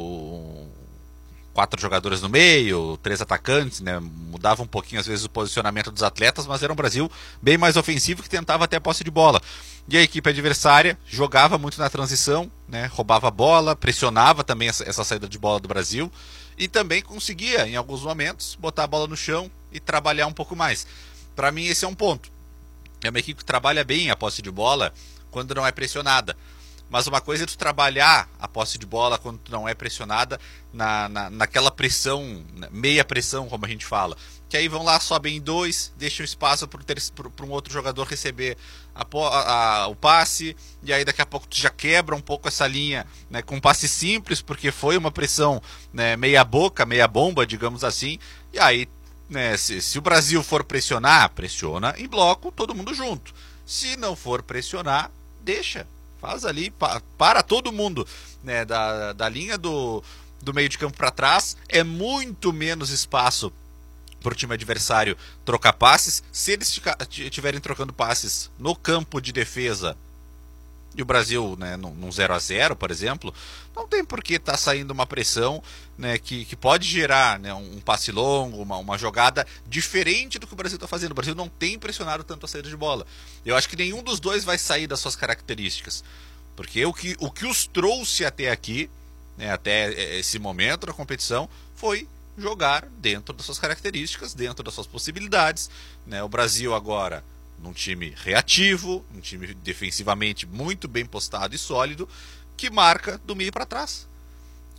o, quatro jogadores no meio, três atacantes, né, mudava um pouquinho às vezes o posicionamento dos atletas, mas era um Brasil bem mais ofensivo que tentava até a posse de bola. E a equipe adversária jogava muito na transição, né, roubava a bola, pressionava também essa, essa saída de bola do Brasil e também conseguia, em alguns momentos, botar a bola no chão e trabalhar um pouco mais. Para mim esse é um ponto. É uma equipe que trabalha bem a posse de bola quando não é pressionada. Mas uma coisa é tu trabalhar a posse de bola quando tu não é pressionada na, na, naquela pressão, meia pressão, como a gente fala. Que aí vão lá, sobem em dois, deixam espaço para um outro jogador receber a, a, a, o passe, e aí daqui a pouco tu já quebra um pouco essa linha, né, com um passe simples, porque foi uma pressão, né, meia boca, meia bomba, digamos assim, e aí, né, se, se o Brasil for pressionar, pressiona em bloco, todo mundo junto. Se não for pressionar, deixa. Faz ali, pa, para todo mundo, né, da, da linha do, do meio de campo para trás, é muito menos espaço para o time adversário trocar passes. Se eles estiverem trocando passes no campo de defesa e o Brasil, né, num zero a zero, por exemplo, não tem por que estar tá saindo uma pressão, né, que, que pode gerar, né, um passe longo, uma, uma jogada diferente do que o Brasil está fazendo. O Brasil não tem pressionado tanto a saída de bola. Eu acho que nenhum dos dois vai sair das suas características. Porque o que, o que os trouxe até aqui, né, até esse momento da competição, foi jogar dentro das suas características, dentro das suas possibilidades. Né? O Brasil agora num time reativo, um time defensivamente muito bem postado e sólido, que marca do meio para trás.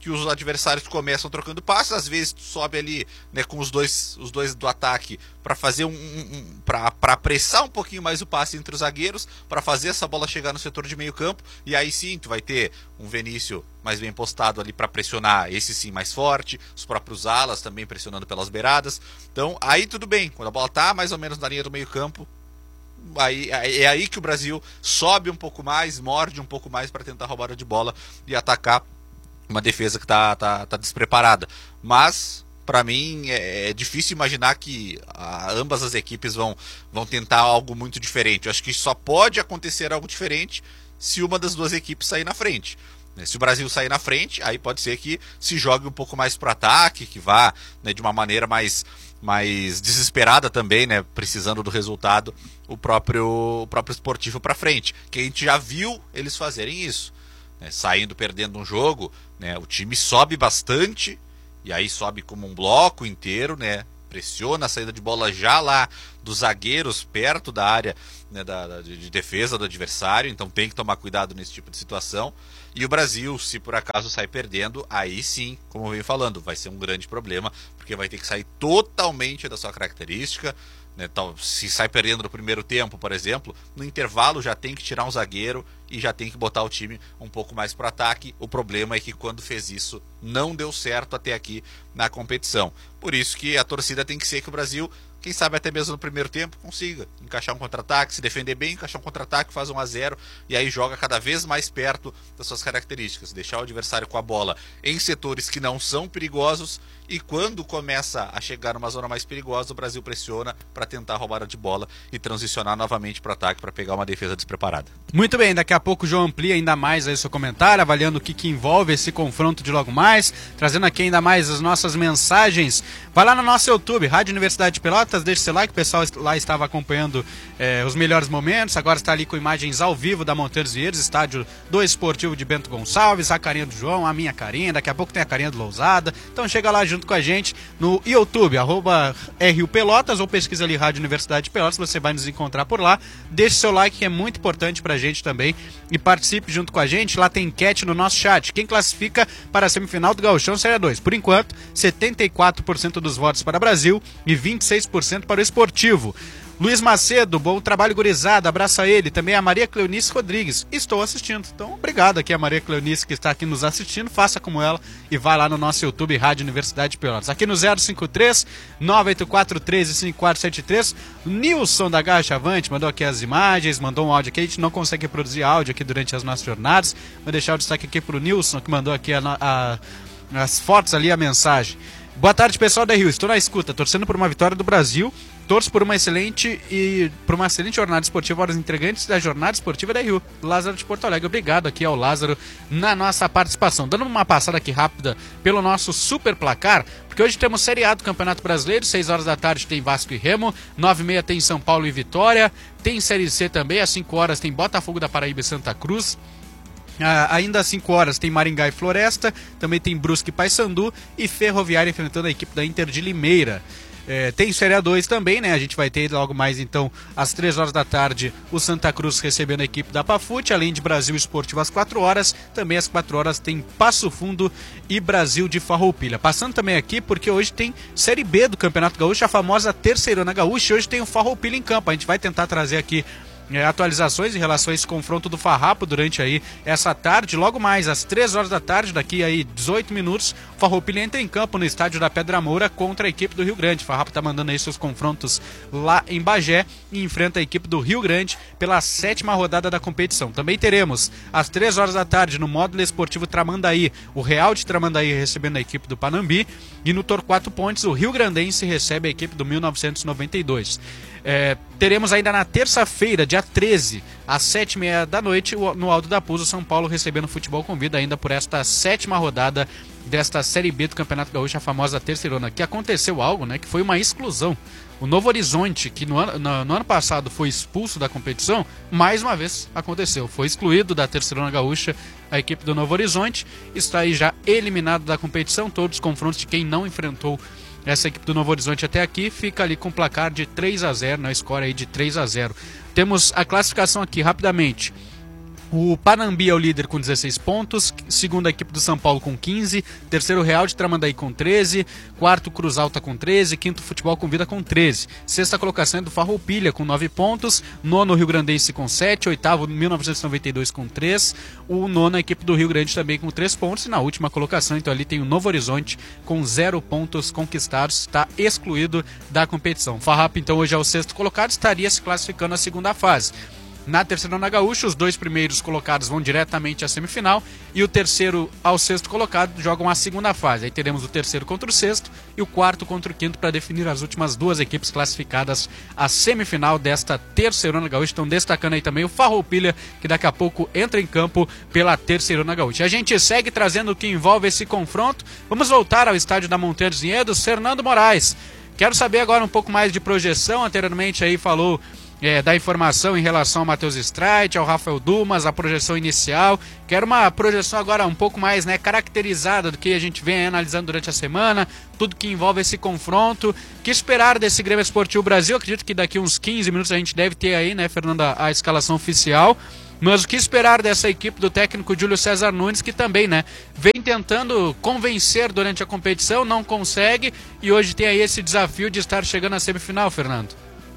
que os adversários começam trocando passes, às vezes tu sobe ali, né, com os dois, os dois do ataque para fazer um, um para apressar um pouquinho mais o passe entre os zagueiros, para fazer essa bola chegar no setor de meio campo, e aí sim tu vai ter um Vinícius mais bem postado ali para pressionar, esse sim mais forte, os próprios alas também pressionando pelas beiradas. Então aí tudo bem, quando a bola tá mais ou menos na linha do meio campo, Aí, é aí que o Brasil sobe um pouco mais, morde um pouco mais para tentar roubar de bola e atacar uma defesa que está tá, tá despreparada. Mas, para mim, é, é difícil imaginar que a, ambas as equipes vão, vão tentar algo muito diferente. Eu acho que só pode acontecer algo diferente se uma das duas equipes sair na frente. Se o Brasil sair na frente, aí pode ser que se jogue um pouco mais para o ataque, que vá, né, de uma maneira mais, mais desesperada também, né, precisando do resultado, o próprio, o próprio esportivo para frente. Que a gente já viu eles fazerem isso. Né, saindo, perdendo um jogo, né, o time sobe bastante, e aí sobe como um bloco inteiro, né, pressiona a saída de bola já lá dos zagueiros perto da área, né, da, da, de defesa do adversário, então tem que tomar cuidado nesse tipo de situação. E o Brasil, se por acaso sair perdendo, aí sim, como eu venho falando, vai ser um grande problema, porque vai ter que sair totalmente da sua característica, né, tal, se sai perdendo no primeiro tempo, por exemplo, no intervalo já tem que tirar um zagueiro e já tem que botar o time um pouco mais para o ataque. O problema é que quando fez isso, não deu certo até aqui na competição. Por isso que a torcida tem que ser que o Brasil, quem sabe até mesmo no primeiro tempo, consiga encaixar um contra-ataque, se defender bem, encaixar um contra-ataque, faz um a zero e aí joga cada vez mais perto das suas características, deixar o adversário com a bola em setores que não são perigosos, e quando começa a chegar numa zona mais perigosa, o Brasil pressiona para tentar roubar a de bola e transicionar novamente para o ataque para pegar uma defesa despreparada. Muito bem, daqui a pouco o João amplia ainda mais aí o seu comentário, avaliando o que, que envolve esse confronto de logo mais, trazendo aqui ainda mais as nossas mensagens. Vai lá no nosso YouTube, Rádio Universidade de Pelotas, deixa seu like, o pessoal lá estava acompanhando eh, os melhores momentos, agora está ali com imagens ao vivo da Monteiros Vieiras, estádio do Esportivo de Bento Gonçalves, a carinha do João, a minha carinha, daqui a pouco tem a carinha do Lousada, então chega lá junto com a gente no YouTube, arroba R U Pelotas, ou pesquisa ali Rádio Universidade de Pelotas, você vai nos encontrar por lá, deixe seu like que é muito importante pra gente também, e participe junto com a gente, lá tem enquete no nosso chat, quem classifica para a semifinal do Gauchão Série dois, por enquanto, setenta e quatro por cento dos votos para o Brasil e vinte e seis por cento para o Esportivo. Luiz Macedo, bom trabalho, gurizada, abraça ele, também a Maria Cleonice Rodrigues, estou assistindo, então obrigado aqui a Maria Cleonice que está aqui nos assistindo, faça como ela e vai lá no nosso YouTube Rádio Universidade de Pelotas, aqui no zero cinco três, nove oito quatro, um três, cinco quatro sete três, Nilson da Gacha Avante mandou aqui as imagens, mandou um áudio aqui, a gente não consegue reproduzir áudio aqui durante as nossas jornadas, vou deixar o destaque aqui para o Nilson que mandou aqui a, a, as fotos ali, a mensagem. Boa tarde, pessoal da Rio, estou na escuta, torcendo por uma vitória do Brasil, torço por uma excelente e por uma excelente jornada esportiva aos entregantes da jornada esportiva da Rio, Lázaro de Porto Alegre. Obrigado aqui ao Lázaro na nossa participação. Dando uma passada aqui rápida pelo nosso super placar, porque hoje temos Série A do Campeonato Brasileiro, seis horas da tarde tem Vasco e Remo, nove e meia tem São Paulo e Vitória, tem Série C também, às cinco horas tem Botafogo da Paraíba e Santa Cruz. Ah, ainda às cinco horas tem Maringá e Floresta, também tem Brusque e Paysandu e Ferroviária enfrentando a equipe da Inter de Limeira. É, tem Série A dois também, né? A gente vai ter logo mais então às três horas da tarde o Santa Cruz recebendo a equipe da Pafute, além de Brasil Esportivo às quatro horas, também às quatro horas tem Passo Fundo e Brasil de Farroupilha. Passando também aqui porque hoje tem Série B do Campeonato Gaúcho, a famosa Terceirona Gaúcha, e hoje tem o Farroupilha em campo. A gente vai tentar trazer aqui É, atualizações em relação a esse confronto do Farrapo durante aí essa tarde, logo mais às três horas da tarde, daqui aí dezoito minutos, o Farroupilha entra em campo no estádio da Pedra Moura contra a equipe do Rio Grande. O Farrapo está mandando aí seus confrontos lá em Bagé e enfrenta a equipe do Rio Grande pela sétima rodada da competição. Também teremos às três horas da tarde no módulo esportivo Tramandaí, o Real de Tramandaí recebendo a equipe do Panambi, e no Torquato Pontes o Rio Grandense recebe a equipe do mil novecentos e noventa e dois. É, teremos ainda na terça-feira, dia treze, às sete e meia da noite, no Alto da Pouso, São Paulo recebendo o Futebol Convida ainda por esta sétima rodada desta Série B do Campeonato Gaúcho, a famosa Terceirona, que aconteceu algo, né, que foi uma exclusão. O Novo Horizonte, que no ano, no, no ano passado foi expulso da competição, mais uma vez aconteceu. Foi excluído da Terceirona Gaúcha a equipe do Novo Horizonte, está aí já eliminado da competição, todos os confrontos de quem não enfrentou essa equipe do Novo Horizonte até aqui, fica ali com o placar de três a zero, na score aí de três a zero. Temos a classificação aqui rapidamente. O Panambi é o líder com dezesseis pontos, segunda equipe do São Paulo com quinze, terceiro Real de Tramandaí com treze, quarto Cruz Alta com treze, quinto Futebol com Vida com treze, sexta colocação é do Farroupilha com nove pontos, nono Rio Grandense com sete, oitavo mil novecentos e noventa e dois com três, o nono a equipe do Rio Grande também com três pontos, e na última colocação então ali tem o Novo Horizonte com zero pontos conquistados, está excluído da competição. O Farrap então hoje é o sexto colocado, estaria se classificando à segunda fase. Na Terceirona Gaúcha, os dois primeiros colocados vão diretamente à semifinal e o terceiro ao sexto colocado jogam a segunda fase. Aí teremos o terceiro contra o sexto e o quarto contra o quinto para definir as últimas duas equipes classificadas à semifinal desta Terceirona Gaúcha. Estão destacando aí também o Farroupilha, que daqui a pouco entra em campo pela Terceirona Gaúcha. A gente segue trazendo o que envolve esse confronto. Vamos voltar ao estádio da Monteiro dos Vinhedos. Fernando Moraes, quero saber agora um pouco mais de projeção. Anteriormente aí falou... É, da informação em relação ao Matheus Streit, ao Rafael Dumas, a projeção inicial. Quero uma projeção agora um pouco mais, né, caracterizada do que a gente vem analisando durante a semana, tudo que envolve esse confronto. O que esperar desse Grêmio Esportivo Brasil? Acredito que daqui uns quinze minutos a gente deve ter aí, né, Fernanda, a escalação oficial. Mas o que esperar dessa equipe do técnico Júlio César Nunes, que também, né, vem tentando convencer durante a competição, não consegue, e hoje tem aí esse desafio de estar chegando à semifinal, Fernando.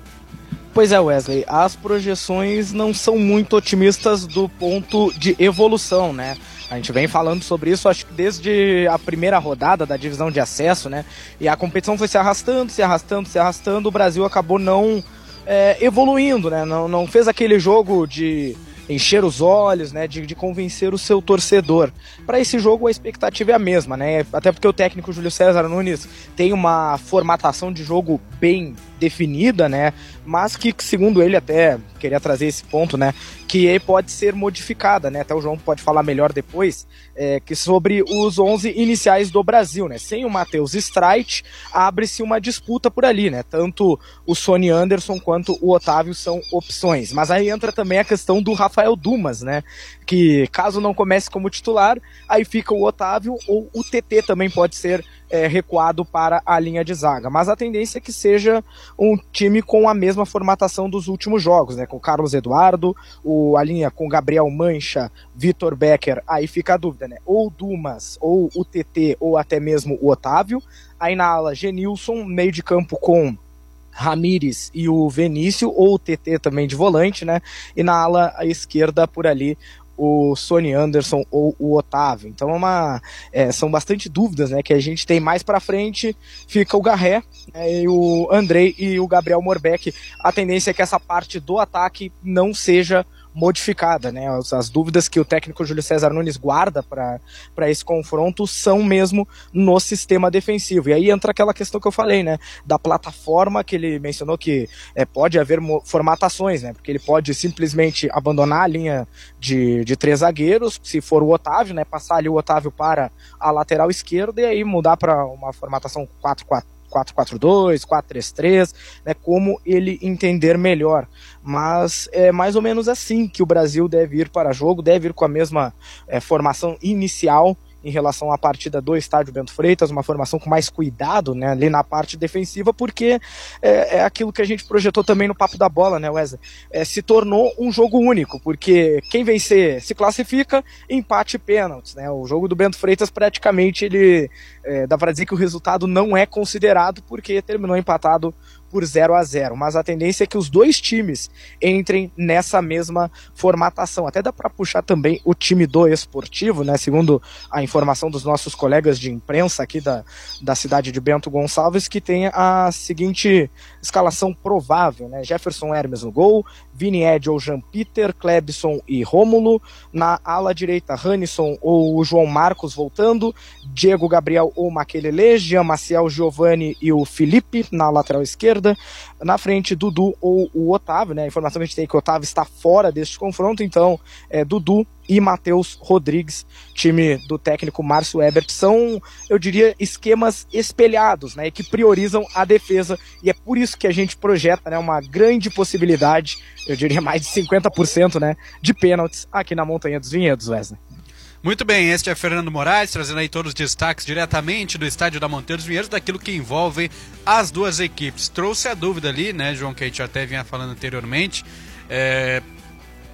Pois é, Wesley, as projeções não são muito otimistas do ponto de evolução, né? A gente vem falando sobre isso, acho que desde a primeira rodada da divisão de acesso, né? E a competição foi se arrastando, se arrastando, se arrastando, o Brasil acabou não é, evoluindo, né? Não, não fez aquele jogo de encher os olhos, né, de, de convencer o seu torcedor. Para esse jogo a expectativa é a mesma, né, até porque o técnico Júlio César Nunes tem uma formatação de jogo bem definida, né, mas que segundo ele, até queria trazer esse ponto, né, que pode ser modificada, né, até o João pode falar melhor depois, é, que sobre os onze iniciais do Brasil, né, sem o Matheus Streit, abre-se uma disputa por ali, né, tanto o Sonny Anderson quanto o Otávio são opções, mas aí entra também a questão do Rafael Dumas, né, que caso não comece como titular, aí fica o Otávio ou o T T também pode ser é, recuado para a linha de zaga, mas a tendência é que seja um time com a mesma formatação dos últimos jogos, né, com o Carlos Eduardo, o, a linha com Gabriel Mancha, Vitor Becker, aí fica a dúvida, né, ou o Dumas, ou o T T, ou até mesmo o Otávio, aí na ala Genilson, meio de campo com Ramires e o Vinícius, ou o T T também de volante, né, e na ala esquerda por ali o Sonny Anderson ou o Otávio. Então é uma, é, são bastante dúvidas, né, que a gente tem mais pra frente. Fica o Garré, né, e o Andrei e o Gabriel Morbeck. A tendência é que essa parte do ataque não seja modificada, né? As, as dúvidas que o técnico Júlio César Nunes guarda para esse confronto são mesmo no sistema defensivo. E aí entra aquela questão que eu falei, né? Da plataforma que ele mencionou que é, pode haver formatações, né? Porque ele pode simplesmente abandonar a linha de, de três zagueiros, se for o Otávio, né? Passar ali o Otávio para a lateral esquerda e aí mudar para uma formatação quatro quatro quatro quatro dois, quatro três três, né, como ele entender melhor. Mas é mais ou menos assim que o Brasil deve ir para jogo, deve ir com a mesma é, formação inicial em relação à partida do estádio Bento Freitas, uma formação com mais cuidado, né, ali na parte defensiva, porque é, é aquilo que a gente projetou também no Papo da Bola, né, Wesley? É, se tornou um jogo único, porque quem vencer se classifica, empate e pênaltis, né? O jogo do Bento Freitas praticamente ele é, dá para dizer que o resultado não é considerado porque terminou empatado por zero a zero, mas a tendência é que os dois times entrem nessa mesma formatação. Até dá para puxar também o time do Esportivo, né? Segundo a informação dos nossos colegas de imprensa aqui da, da cidade de Bento Gonçalves, que tem a seguinte escalação provável, né? Jefferson Hermes no gol, Vini Ed ou Jean Peter, Klebson e Rômulo, na ala direita Rannisson ou o João Marcos voltando, Diego Gabriel ou Maquelele, Jean Maciel, Giovani e o Felipe na lateral esquerda, na frente Dudu ou o Otávio, né? A informação que a gente tem é que o Otávio está fora deste confronto, então é Dudu e Matheus Rodrigues, time do técnico Márcio Ebert, são, eu diria, esquemas espelhados, né, que priorizam a defesa, e é por isso que a gente projeta, né, uma grande possibilidade, eu diria mais de cinquenta por cento, né, de pênaltis aqui na Montanha dos Vinhedos, Wesley. Muito bem, este é Fernando Moraes, trazendo aí todos os destaques diretamente do estádio da Monteiro dos Vinhedos, daquilo que envolve as duas equipes. Trouxe a dúvida ali, né, João, que a gente até vinha falando anteriormente, é...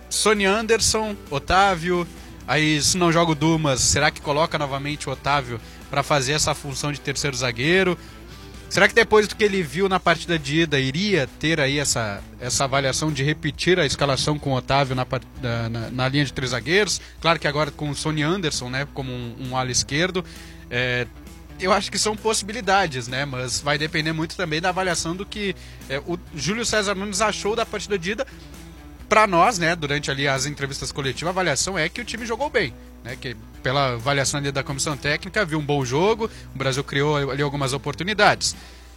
Sonny Anderson, Otávio, aí se não joga o Dumas, será que coloca novamente o Otávio para fazer essa função de terceiro zagueiro? Será que depois do que ele viu na partida de ida, iria ter aí essa, essa avaliação de repetir a escalação com o Otávio na, na, na linha de três zagueiros? Claro que agora com o Sonny Anderson, né, como um, um ala esquerdo. É, eu acho que são possibilidades, né, mas vai depender muito também da avaliação do que é, o Júlio César Nunes achou da partida de ida. Para nós, né, durante ali as entrevistas coletivas, a avaliação é que o time jogou bem, né, que pela avaliação ali da comissão técnica, viu um bom jogo, o Brasil criou ali algumas oportunidades.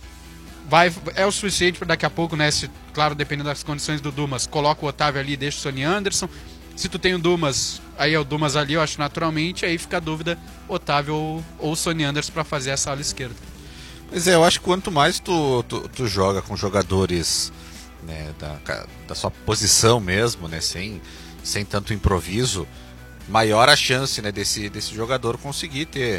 Vai, é o suficiente para daqui a pouco, né, se, claro, dependendo das condições do Dumas, coloca o Otávio ali e deixa o Sonny Anderson. Se tu tem o Dumas, aí é o Dumas ali, eu acho naturalmente, aí fica a dúvida, Otávio ou, ou o Sonny Anderson para fazer essa ala esquerda. Pois é, eu acho que quanto mais tu, tu, tu joga com jogadores... Né, da, da sua posição mesmo, né, sem, sem tanto improviso, maior a chance, né, desse, desse jogador conseguir ter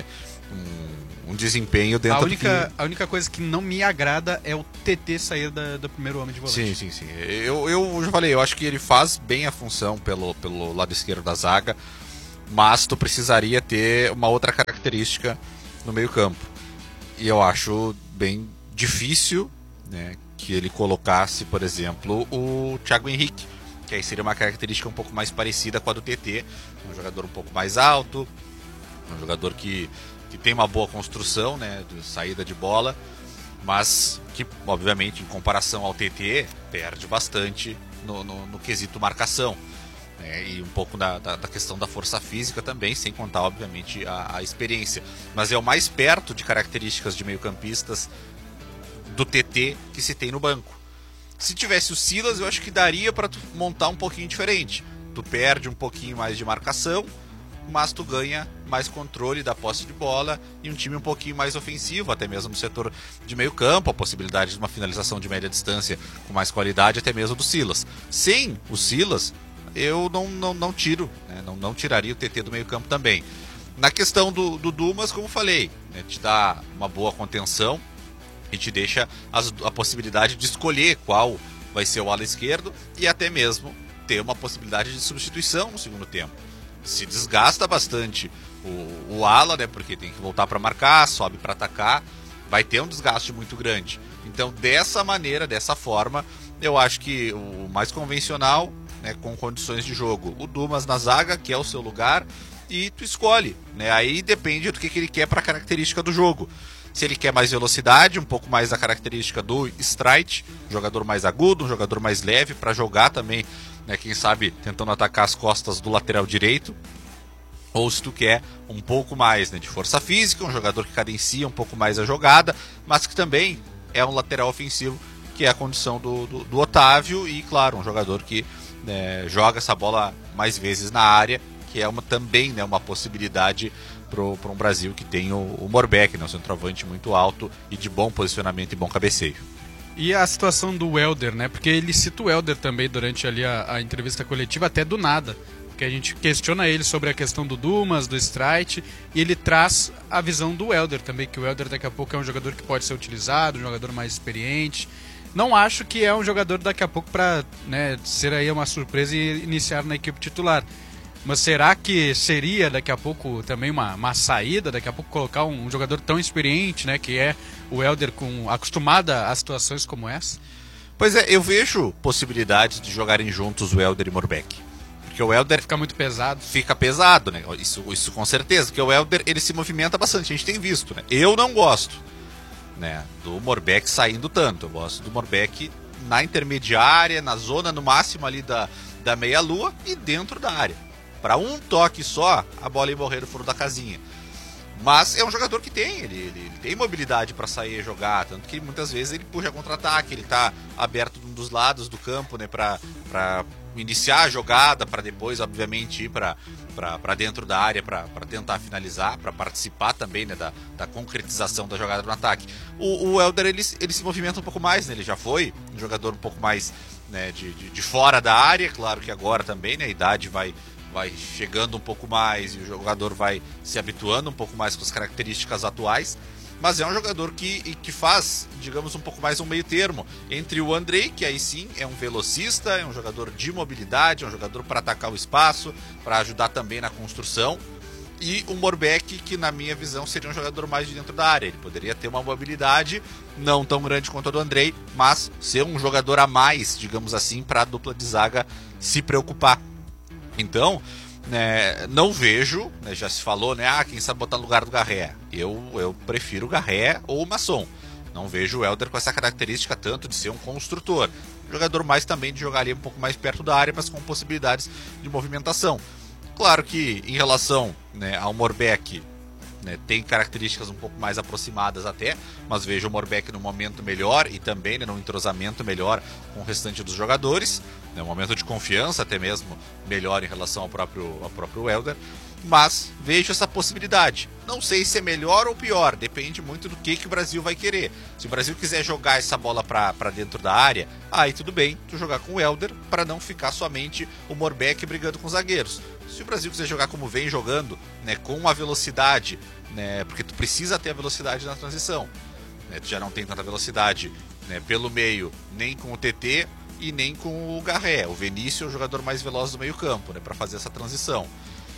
um, um desempenho dentro a única, do que... A única coisa que não me agrada é o T T sair da, do primeiro homem de volante. Sim, sim, sim. Eu, eu já falei, eu acho que ele faz bem a função pelo, pelo lado esquerdo da zaga, mas tu precisaria ter uma outra característica no meio campo. E eu acho bem difícil, né, que ele colocasse, por exemplo, o Thiago Henrique, que aí seria uma característica um pouco mais parecida com a do T T, um jogador um pouco mais alto, um jogador que, que tem uma boa construção, né, de saída de bola, mas que, obviamente, em comparação ao T T, perde bastante no, no, no quesito marcação, né, e um pouco da, da, da questão da força física também, sem contar, obviamente, a, a experiência. Mas é o mais perto de características de meio-campistas do T T que se tem no banco. Se tivesse o Silas, eu acho que daria para tu montar um pouquinho diferente. Tu perde um pouquinho mais de marcação, mas tu ganha mais controle da posse de bola e um time um pouquinho mais ofensivo, até mesmo no setor de meio campo, a possibilidade de uma finalização de média distância com mais qualidade, até mesmo do Silas. Sem o Silas, eu não, não, não tiro, né? não, não tiraria o T T do meio campo também. Na questão do, do Dumas, como falei, né? Te dá uma boa contenção, e te deixa as, a possibilidade de escolher qual vai ser o ala esquerdo e até mesmo ter uma possibilidade de substituição no segundo tempo. Se desgasta bastante o, o ala, né, porque tem que voltar para marcar, sobe para atacar, vai ter um desgaste muito grande. Então, dessa maneira, dessa forma, eu acho que o mais convencional, né, com condições de jogo, o Dumas na zaga, que é o seu lugar, e tu escolhe, né? Aí depende do que, que ele quer para a característica do jogo. Se ele quer mais velocidade, um pouco mais da característica do strike, um jogador mais agudo, um jogador mais leve para jogar também, né, quem sabe tentando atacar as costas do lateral direito. Ou se tu quer um pouco mais, né, de força física, um jogador que cadencia um pouco mais a jogada, mas que também é um lateral ofensivo, que é a condição do, do, do Otávio, e claro, um jogador que, né, joga essa bola mais vezes na área, que é uma, também, né, uma possibilidade para um Brasil que tem o, o Morbeck, né, um centroavante muito alto e de bom posicionamento e bom cabeceio. E a situação do Welder, né? Porque ele cita o Welder também durante ali a, a entrevista coletiva, até do nada. Porque a gente questiona ele sobre a questão do Dumas, do Strite, e ele traz a visão do Welder também, que o Welder daqui a pouco é um jogador que pode ser utilizado, um jogador mais experiente. Não acho que é um jogador daqui a pouco para, né, ser aí uma surpresa e iniciar na equipe titular. Mas será que seria daqui a pouco também uma, uma saída, daqui a pouco colocar um, um jogador tão experiente, né, que é o Welder, com, acostumado a situações como essa? Pois é, eu vejo possibilidades de jogarem juntos o Welder e Morbeck. Porque o Welder fica muito pesado. Fica pesado, né? Isso, isso com certeza, porque o Welder ele se movimenta bastante, a gente tem visto, né? Eu não gosto, né, do Morbeck saindo tanto. Eu gosto do Morbeck na intermediária, na zona no máximo ali da, da meia-lua e dentro da área. Para um toque só, a bola ia morrer no furo da casinha. Mas é um jogador que tem, ele, ele, ele tem mobilidade para sair e jogar, tanto que muitas vezes ele puxa contra-ataque, ele está aberto de um dos lados do campo, né, para iniciar a jogada, para depois, obviamente, ir para dentro da área para tentar finalizar, para participar também, né, da, da concretização da jogada no ataque. O, o Welder, ele, ele se movimenta um pouco mais, né, ele já foi um jogador um pouco mais, né, de, de, de fora da área, claro que agora também, né, a idade vai... vai chegando um pouco mais e o jogador vai se habituando um pouco mais com as características atuais, mas é um jogador que, que faz, digamos, um pouco mais um meio termo entre o Andrei, que aí sim é um velocista, é um jogador de mobilidade, é um jogador para atacar o espaço, para ajudar também na construção, e o Morbeck, que na minha visão seria um jogador mais de dentro da área. Ele poderia ter uma mobilidade não tão grande quanto a do Andrei, mas ser um jogador a mais, digamos assim, para a dupla de zaga se preocupar. Então, né, não vejo, né, já se falou, né, ah, quem sabe botar no lugar do Garré. Eu, eu prefiro o Garré ou o Masson. Não vejo o Helder com essa característica tanto de ser um construtor. Jogador mais também de jogar ali um pouco mais perto da área, mas com possibilidades de movimentação. Claro que em relação, né, ao Morbeck, né, tem características um pouco mais aproximadas até, mas vejo o Morbeck no momento melhor e também, né, no entrosamento melhor com o restante dos jogadores, né, um momento de confiança até mesmo melhor em relação ao próprio, ao próprio Helder, mas vejo essa possibilidade. Não sei se é melhor ou pior, depende muito do que, que o Brasil vai querer. Se o Brasil quiser jogar essa bola para dentro da área, aí tudo bem, tu jogar com o Helder para não ficar somente o Morbeck brigando com os zagueiros. Se o Brasil quiser jogar como vem jogando, né, com a velocidade, né, porque tu precisa ter a velocidade na transição, né, tu já não tem tanta velocidade, né, pelo meio, nem com o T T e nem com o Garré. O Vinícius é o jogador mais veloz do meio campo, né, para fazer essa transição.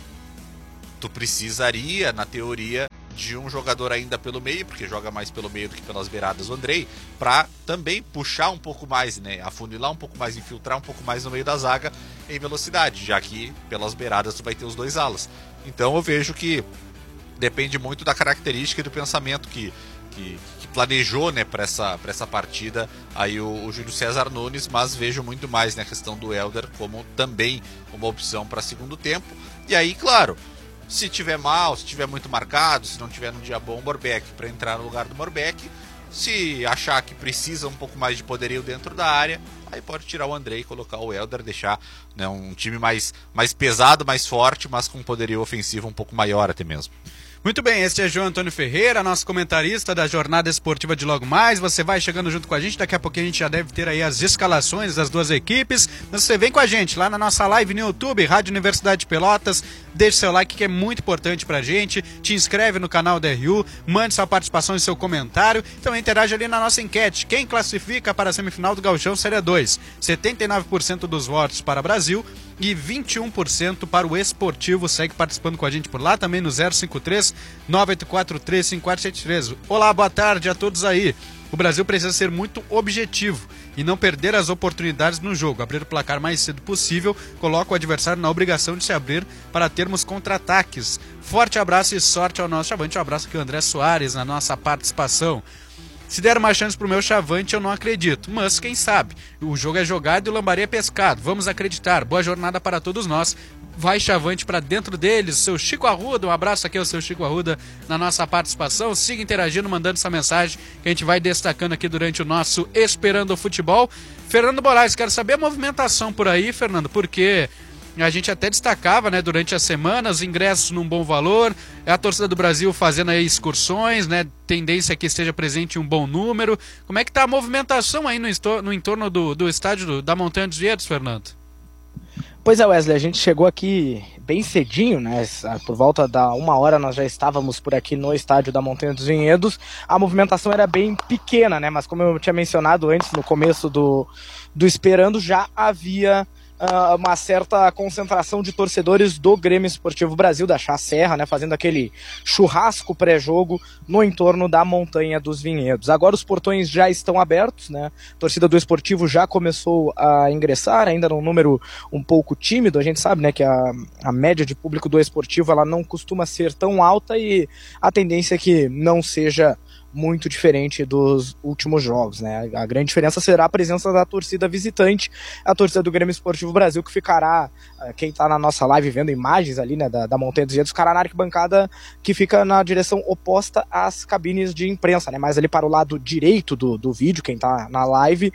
Tu precisaria, na teoria, de um jogador ainda pelo meio, porque joga mais pelo meio do que pelas beiradas o Andrei, para também puxar um pouco mais, né, afunilar um pouco mais, infiltrar um pouco mais no meio da zaga em velocidade, já que pelas beiradas tu vai ter os dois alas. Então eu vejo que depende muito da característica e do pensamento que, que, que planejou, né, para essa, para essa partida aí o, o Júlio César Nunes, mas vejo muito mais, né, a questão do Helder como também uma opção para segundo tempo. E aí, claro, se tiver mal, se tiver muito marcado, se não tiver num dia bom, o Morbeck para entrar no lugar do Morbeck. Se achar que precisa um pouco mais de poderio dentro da área, aí pode tirar o Andrei e colocar o Helder, deixar, né, um time mais, mais pesado, mais forte, mas com um poderio ofensivo um pouco maior até mesmo. Muito bem, este é João Antônio Ferreira, nosso comentarista da Jornada Esportiva de Logo Mais. Você vai chegando junto com a gente, daqui a pouquinho a gente já deve ter aí as escalações das duas equipes. Mas você vem com a gente lá na nossa live no YouTube, Rádio Universidade de Pelotas. Deixe seu like que é muito importante pra gente. Te inscreve no canal da R U, mande sua participação e seu comentário. Então interage ali na nossa enquete. Quem classifica para a semifinal do Gauchão Série dois? setenta e nove por cento dos votos para Brasil e vinte e um por cento para o Esportivo. Segue participando com a gente por lá, também no zero cinco três, nove oito quatro três, cinco quatro sete três. Olá, boa tarde a todos aí. O Brasil precisa ser muito objetivo e não perder as oportunidades no jogo. Abrir o placar mais cedo possível, coloca o adversário na obrigação de se abrir para termos contra-ataques. Forte abraço e sorte ao nosso chavante. Um abraço aqui o André Soares na nossa participação. Se der uma chance pro meu chavante, eu não acredito. Mas quem sabe? O jogo é jogado e o lambari é pescado. Vamos acreditar. Boa jornada para todos nós. Vai chavante para dentro deles. Seu Chico Arruda, um abraço aqui ao seu Chico Arruda na nossa participação. Siga interagindo, mandando essa mensagem que a gente vai destacando aqui durante o nosso Esperando o Futebol. Fernando Moraes, quero saber a movimentação por aí, Fernando, porque a gente até destacava, né, durante a semana, os ingressos num bom valor, a torcida do Brasil fazendo aí excursões, né, tendência que esteja presente um bom número. Como é que tá a movimentação aí no, no entorno do, do estádio do, da Montanha dos Vinhedos, Fernando? Pois é, Wesley, a gente chegou aqui bem cedinho, né, por volta da uma hora nós já estávamos por aqui no estádio da Montanha dos Vinhedos. A movimentação era bem pequena, né, mas como eu tinha mencionado antes, no começo do, do Esperando, já havia Uh, uma certa concentração de torcedores do Grêmio Esportivo Brasil, da Chá Serra, né, fazendo aquele churrasco pré-jogo no entorno da Montanha dos Vinhedos. Agora os portões já estão abertos, né, a torcida do Esportivo já começou a ingressar, ainda num número um pouco tímido. A gente sabe, né, que a, a média de público do Esportivo ela não costuma ser tão alta e a tendência é que não seja muito diferente dos últimos jogos, né? A grande diferença será a presença da torcida visitante, a torcida do Grêmio Esportivo Brasil, que ficará, quem está na nossa live vendo imagens ali, né, da, da Montanha dos Vinhedos, ficará na arquibancada que fica na direção oposta às cabines de imprensa, né? Mais ali para o lado direito do, do vídeo, quem está na live,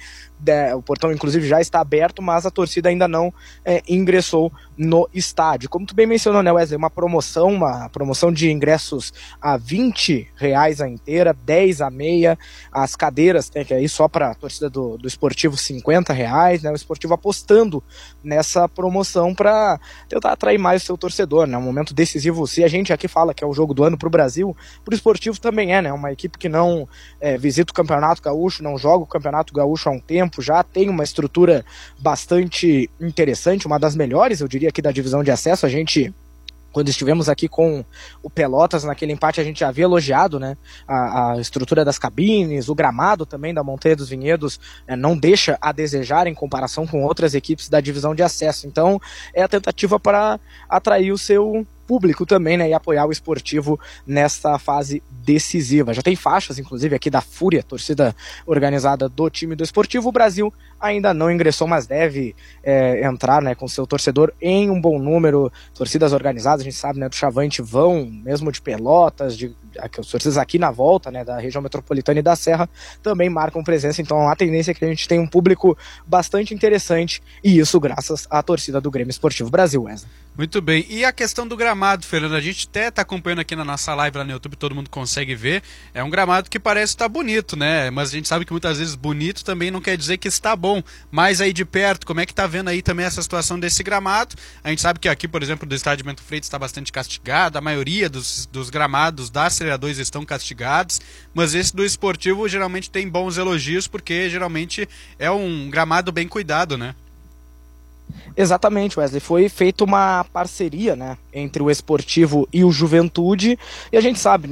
de, o portão inclusive já está aberto, mas a torcida ainda não é, ingressou no estádio. Como tu bem mencionou, né, Wesley, uma promoção, uma promoção de ingressos a vinte reais a inteira, dez a meia, as cadeiras tem que ir só para a torcida do, do esportivo cinquenta reais, né, o esportivo apostando nessa promoção para tentar atrair mais o seu torcedor, né, um momento decisivo. Se a gente aqui fala que é o jogo do ano para o Brasil, para o esportivo também é, né, uma equipe que não é, visita o Campeonato Gaúcho, não joga o Campeonato Gaúcho há um tempo, já tem uma estrutura bastante interessante, uma das melhores, eu diria, aqui da divisão de acesso. A gente, quando estivemos aqui com o Pelotas naquele empate, a gente já havia elogiado, né, a, a estrutura das cabines, o gramado também da Montanha dos Vinhedos é, não deixa a desejar em comparação com outras equipes da divisão de acesso. Então é a tentativa para atrair o seu público também, né, e apoiar o esportivo nessa fase decisiva. Já tem faixas, inclusive, aqui da Fúria, torcida organizada do time do esportivo. O Brasil ainda não ingressou, mas deve é, entrar, né, com seu torcedor em um bom número. Torcidas organizadas, a gente sabe, né, do Chavante vão, mesmo de Pelotas, de, as torcidas aqui na volta, né, da região metropolitana e da Serra, também marcam presença. Então a tendência é que a gente tenha um público bastante interessante, e isso graças à torcida do Grêmio Esportivo Brasil, Wesley. Muito bem. E a questão do gramado, Fernando, a gente até está acompanhando aqui na nossa live lá no YouTube, todo mundo consegue ver. É um gramado que parece estar bonito, né? Mas a gente sabe que muitas vezes bonito também não quer dizer que está bom. Mas aí de perto, como é que tá vendo aí também essa situação desse gramado? A gente sabe que aqui, por exemplo, do estádio Bento Freitas está bastante castigado, a maioria dos, dos gramados da Série dois estão castigados, mas esse do esportivo geralmente tem bons elogios, porque geralmente é um gramado bem cuidado, né? Exatamente, Wesley. Foi feita uma parceria, né, entre o esportivo e o Juventude, e a gente sabe, né,